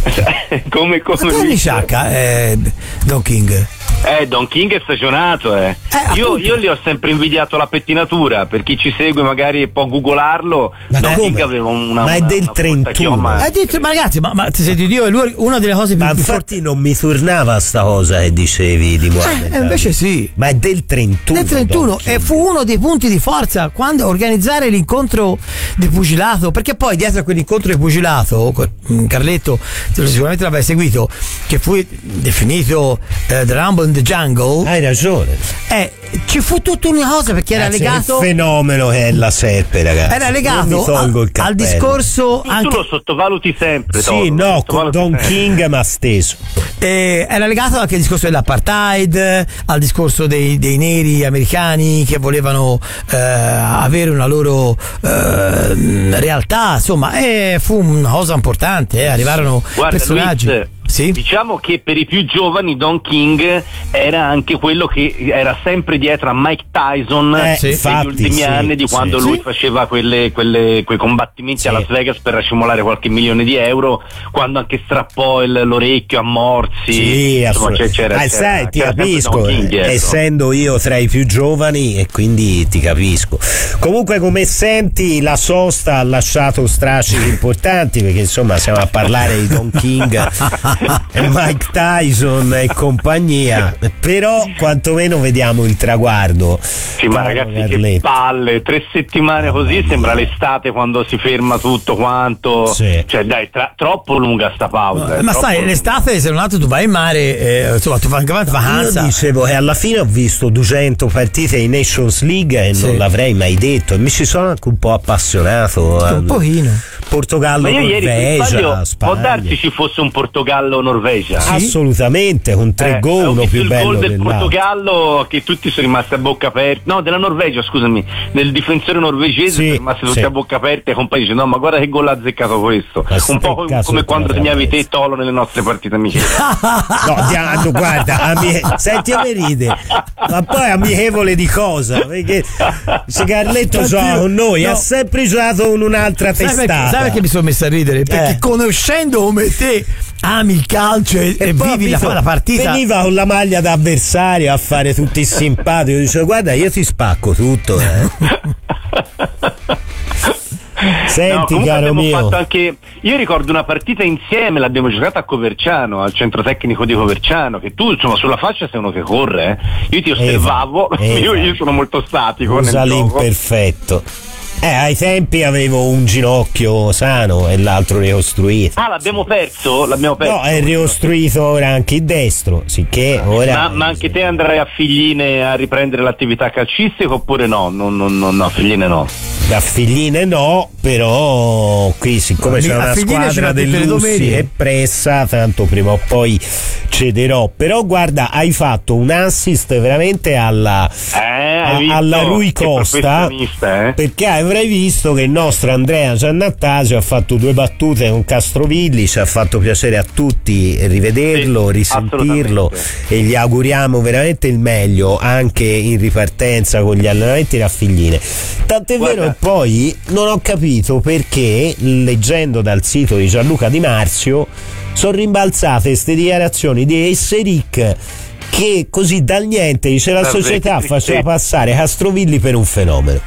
come come quanti anni c'ha eh, Don King? Eh, Don King è stagionato, eh. eh io, io gli ho sempre invidiato la pettinatura, per chi ci segue magari può googlarlo. Ma Don come? King aveva una. Ma è una, del una trentuno. È detto, ma ragazzi, ma, ma ti senti Dio, è lui una delle cose più. Ma infatti non mi tornava sta cosa che dicevi di Muhammad. Eh, invece sì. Ma è del trentuno. Del trentuno, e fu uno dei punti di forza quando organizzare l'incontro di pugilato, perché poi dietro a quell'incontro di pugilato, Carletto sicuramente l'avrai seguito, che fu definito uh, The Rumble in the Jungle. Hai ragione. Eh, ci fu tutta una cosa perché era Ragazzi, legato. È il fenomeno che è la serpe, ragazzi. Era legato a, al discorso. Tu, anche... tu lo sottovaluti sempre. Sì, Toro, no, con Don sempre. King ma steso. Eh, era legato anche al discorso dell'apartheid, al discorso dei, dei neri americani che volevano eh, avere una loro eh, realtà, insomma, eh, fu una cosa importante. Eh, arrivarono Guarda, personaggi. Luis, sì? Diciamo che per i più giovani Don King era anche quello che era sempre dietro a Mike Tyson eh, negli sì, ultimi sì, anni, di sì, quando sì. lui faceva quelle, quelle, quei combattimenti sì. a Las Vegas per racimolare qualche milione di euro, quando anche strappò il, l'orecchio a Morsi. Sì, insomma, c'era, c'era, ah, c'era, sai, ti c'era capisco, essendo io tra i più giovani, e quindi ti capisco. Comunque, come senti, la sosta ha lasciato strascichi importanti, perché insomma stiamo a parlare di Don King e Mike Tyson e compagnia, però quantomeno vediamo il traguardo. Sì, ma ragazzi, che palle, tre settimane così, sembra l'estate quando si ferma tutto quanto. Sì. Cioè dai, tra, troppo lunga sta pausa. Ma, ma sai, lunga. L'estate se non altro tu vai in mare, eh, insomma, tu fai anche vacanza. Io dicevo che alla fine ho visto duecento partite in Nations League e sì. non l'avrei mai detto, e mi ci sono anche un po' appassionato. Un pochino. Portogallo, ma io Norvegia, sbaglio, Spagna. Può darsi ci fosse un Portogallo-Norvegia? Sì? Assolutamente, con tre eh, gol, uno più il bello gol del dell'altro. Portogallo che tutti sono rimasti a bocca aperta, no, della Norvegia, scusami, del difensore norvegese, sì, sono rimasti tutti sì. a bocca aperta, e compagni dice no, ma guarda che gol ha azzeccato questo, ma un po' come, come quando segnavi te Tolo nelle nostre partite amiche. No, diano, guarda, ami- senti come ride, ma poi amichevole di cosa? Perché se Carletto gioca con noi, no. ha sempre giocato con un'altra sai testata. Perché, sai perché mi sono messo a ridere? Perché Eh. conoscendo come te ami il calcio e, e, e vivi la, la partita, veniva con la maglia d'avversario a fare tutti il simpatico, dice guarda io ti spacco tutto, eh. Senti, no, caro abbiamo mio, fatto anche, io ricordo una partita insieme, l'abbiamo giocata a Coverciano, al centro tecnico di Coverciano, che tu insomma sulla fascia sei uno che corre, eh. Io ti osservavo, Eva, Eva. Io, io sono molto statico. usa nel gioco. l'imperfetto. Eh, ai tempi avevo un ginocchio sano e l'altro ricostruito. Ah, l'abbiamo perso? L'abbiamo perso. No, è ricostruito ora anche il destro, sicché ora. Ma, ma anche te andrai a Figline a riprendere l'attività calcistica oppure no? No, no, no, no, a Figline no. Da Figline no, però qui siccome c'è una squadra dell'Ussi e pressa, tanto prima o poi cederò. Però guarda, hai fatto un assist veramente alla, eh, a, alla Rui Costa, eh? perché aveva avrai visto che il nostro Andrea Giannattasio ha fatto due battute con Castrovilli, ci ha fatto piacere a tutti rivederlo, sì, risentirlo, e gli auguriamo veramente il meglio anche in ripartenza con gli allenamenti da Figline. Tant'è Guarda. vero, poi non ho capito perché, leggendo dal sito di Gianluca Di Marzio, sono rimbalzate queste dichiarazioni di Esseric che così dal niente dice la società faceva passare Castrovilli per un fenomeno.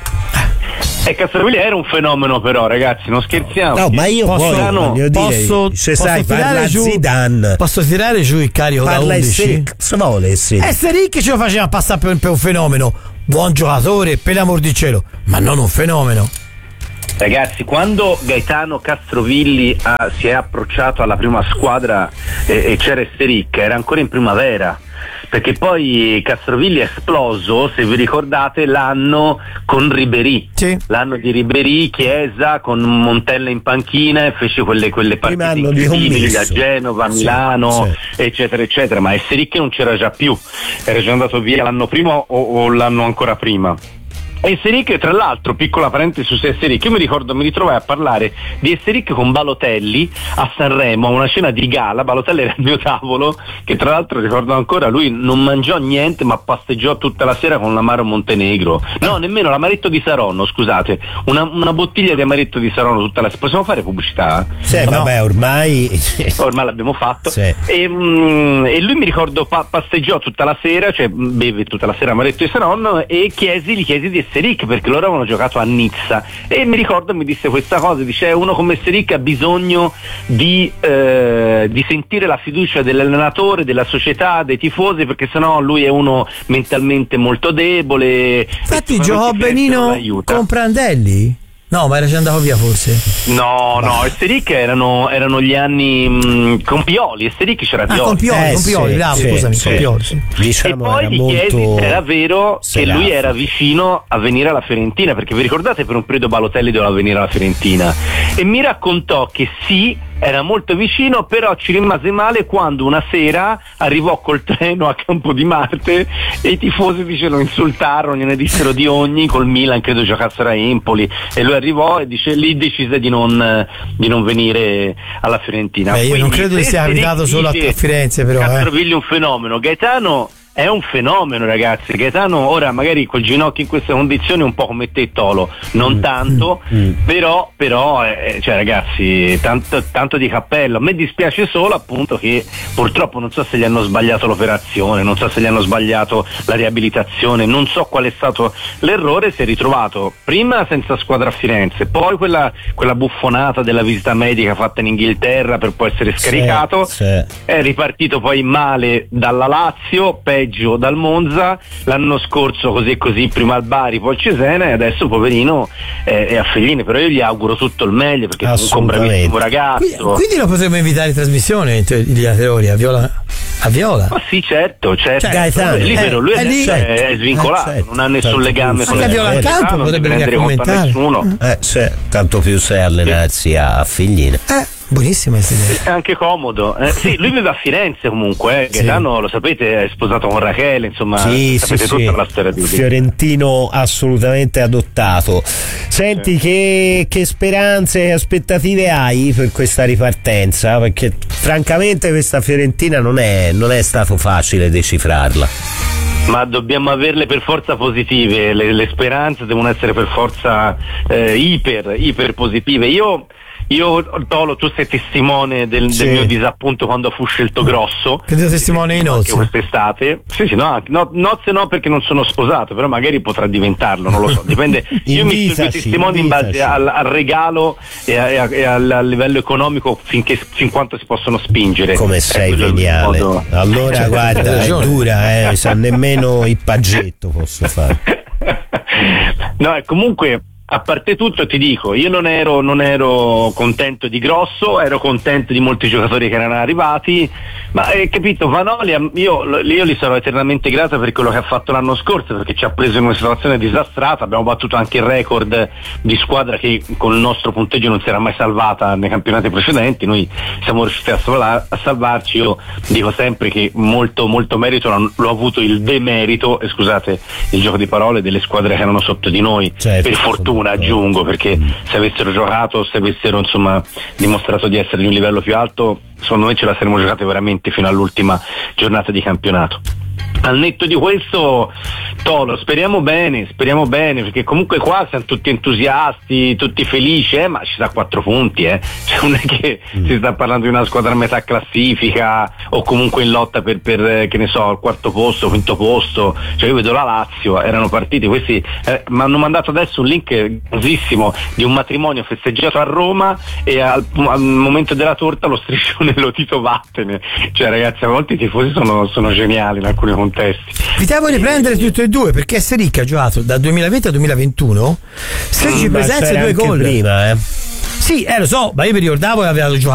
E Castrovilli era un fenomeno, però, ragazzi, non scherziamo. No, ma io posso, poi, no, voglio dire, posso, se posso sai, parla giù, Zidane, posso tirare giù il carico parla da undici? Esseric, se vuole Esseric. Esseric ce lo faceva passare per, per un fenomeno. Buon giocatore, per l'amor di cielo, ma non un fenomeno. Ragazzi, quando Gaetano Castrovilli ha, si è approcciato alla prima squadra e, e c'era Esseric, era ancora in primavera, perché poi Castrovilli è esploso, se vi ricordate, l'anno con Ribéry, sì. l'anno di Ribéry, Chiesa, con Montella in panchina, e fece quelle, quelle partite incredibili a Genova, a sì, Milano, sì. eccetera eccetera, ma Esseric non c'era già più, era già andato via l'anno prima o, o l'anno ancora prima. Esseric, tra l'altro, piccola parentesi su Esseric, io mi ricordo, mi ritrovai a parlare di Esseric con Balotelli a Sanremo, a una cena di gala. Balotelli era al mio tavolo, che tra l'altro ricordo ancora, lui non mangiò niente ma pasteggiò tutta la sera con l'amaro Montenegro, no, nemmeno l'amaretto di Saronno, scusate, una, una bottiglia di amaretto di Saronno tutta la sera. Possiamo fare pubblicità? Sì, no. Vabbè, ormai ormai l'abbiamo fatto, sì. e, mm, e lui mi ricordo pa- pasteggiò tutta la sera, cioè beve tutta la sera amaretto di Saronno, e chiesi, gli chiesi di Esseric, perché loro avevano giocato a Nizza, e mi ricordo mi disse questa cosa, dice: uno come Esseric ha bisogno di, eh, di sentire la fiducia dell'allenatore, della società, dei tifosi, perché sennò lui è uno mentalmente molto debole. Infatti giocò benino con Prandelli? No, ma era già andato via forse? No, no, Esseric erano, erano gli anni mh, con Pioli, Esseric c'era Pioli. Ah, con Pioli, eh, con Pioli, sì, bravo, sì, scusami, sì. con Pioli. Sì. Diciamo, e poi era gli molto chiesi se era vero serafo. che lui era vicino a venire alla Fiorentina, perché vi ricordate per un periodo Balotelli doveva venire alla Fiorentina, e mi raccontò che sì, era molto vicino, però ci rimase male quando una sera arrivò col treno a Campo di Marte e i tifosi dice, lo insultarono, gliene dissero di ogni, col Milan credo giocassero a Empoli, e lui arrivò e dice, lì decise di non, di non venire alla Fiorentina. Beh, io Quindi, non credo che sia capitato solo a Firenze, però Castrovilli eh. un fenomeno, Gaetano è un fenomeno, ragazzi. Gaetano ora magari col ginocchio in queste condizioni un po' come te Tolo, non mm. tanto, mm. però, però eh, cioè ragazzi, tanto, tanto di cappello. A me dispiace solo appunto che purtroppo non so se gli hanno sbagliato l'operazione, non so se gli hanno sbagliato la riabilitazione, non so qual è stato l'errore. Si è ritrovato prima senza squadra a Firenze, poi quella, quella buffonata della visita medica fatta in Inghilterra per poi essere scaricato, sì, sì. È ripartito poi male dalla Lazio, peggio dal Monza, l'anno scorso così e così, prima al Bari poi al Cesena, e adesso poverino è, è a Fellini. Però io gli auguro tutto il meglio, perché è comunque un bravissimo ragazzo. Quindi, quindi lo potremmo invitare in trasmissione gli atleti a Viola, a Viola? Ma sì, certo, certo. Cioè, Gaetano, è libero, lui è, è, lì, è, è svincolato, eh, certo, non ha nessun certo, legame con la Viola in campo, non deve potrebbe rendere conto a nessuno. Eh, sì, tanto più se allenarsi a Figline. Eh. Buonissima questa idea. È anche comodo. Eh, sì, lui vive a Firenze comunque, eh. Gaetano, sì. Lo sapete, è sposato con Rachele, insomma, sì, sapete sì, tutta sì. la storia di lui. Fiorentino assolutamente adottato. Senti, sì. che, che speranze e aspettative hai per questa ripartenza? Perché francamente questa Fiorentina non è, non è stato facile decifrarla. Ma dobbiamo averle per forza positive, le, le speranze devono essere per forza eh, iper, iper positive. Io Io, Tolo, tu sei testimone del, sì. del mio disappunto quando fu scelto Grosso. Che testimone in nozze? Quest'estate. Sì, sì, no, no, nozze no, perché non sono sposato, però magari potrà diventarlo, non lo so, dipende. Io mi sono testimone in base al, al regalo e, a, e, a, e al, al livello economico, finché, fin quanto si possono spingere. Come sei geniale. Modo... Allora, cioè, guarda, è dura, eh, sa nemmeno il paggetto posso fare. No, e comunque... A parte tutto ti dico, io non ero, non ero contento di Grosso, ero contento di molti giocatori che erano arrivati, ma hai eh, capito, Vanoli, io, io gli sarò eternamente grato per quello che ha fatto l'anno scorso, perché ci ha preso in una situazione disastrata. Abbiamo battuto anche il record di squadra che con il nostro punteggio non si era mai salvata nei campionati precedenti. Noi siamo riusciti a, salva, a salvarci. Io dico sempre che molto, molto merito l'ho, l'ho avuto il demerito, e scusate il gioco di parole, delle squadre che erano sotto di noi, certo, per fortuna. una aggiungo, perché se avessero giocato, se avessero insomma dimostrato di essere di un livello più alto, secondo me ce la saremmo giocate veramente fino all'ultima giornata di campionato. Al netto di questo, Tolo, speriamo bene, speriamo bene, perché comunque qua siamo tutti entusiasti, tutti felici, eh, ma ci sta quattro punti, eh. Cioè, non è che mm. si sta parlando di una squadra a metà classifica o comunque in lotta per, per che ne so, il quarto posto, quinto posto. Cioè io vedo la Lazio, erano partiti questi, eh, mi hanno mandato adesso un link cosissimo di un matrimonio festeggiato a Roma e al, al momento della torta lo striscione lo Tito vattene. Cioè ragazzi, a volte i tifosi sono, sono geniali in alcuni contesti. Vi devo riprendere tutte e due, perché Sericca ha giocato dal duemilaventi al duemilaventuno sedici mm, presenze e due gol prima, eh. Sì, eh lo so, ma io mi ricordavo che aveva giocato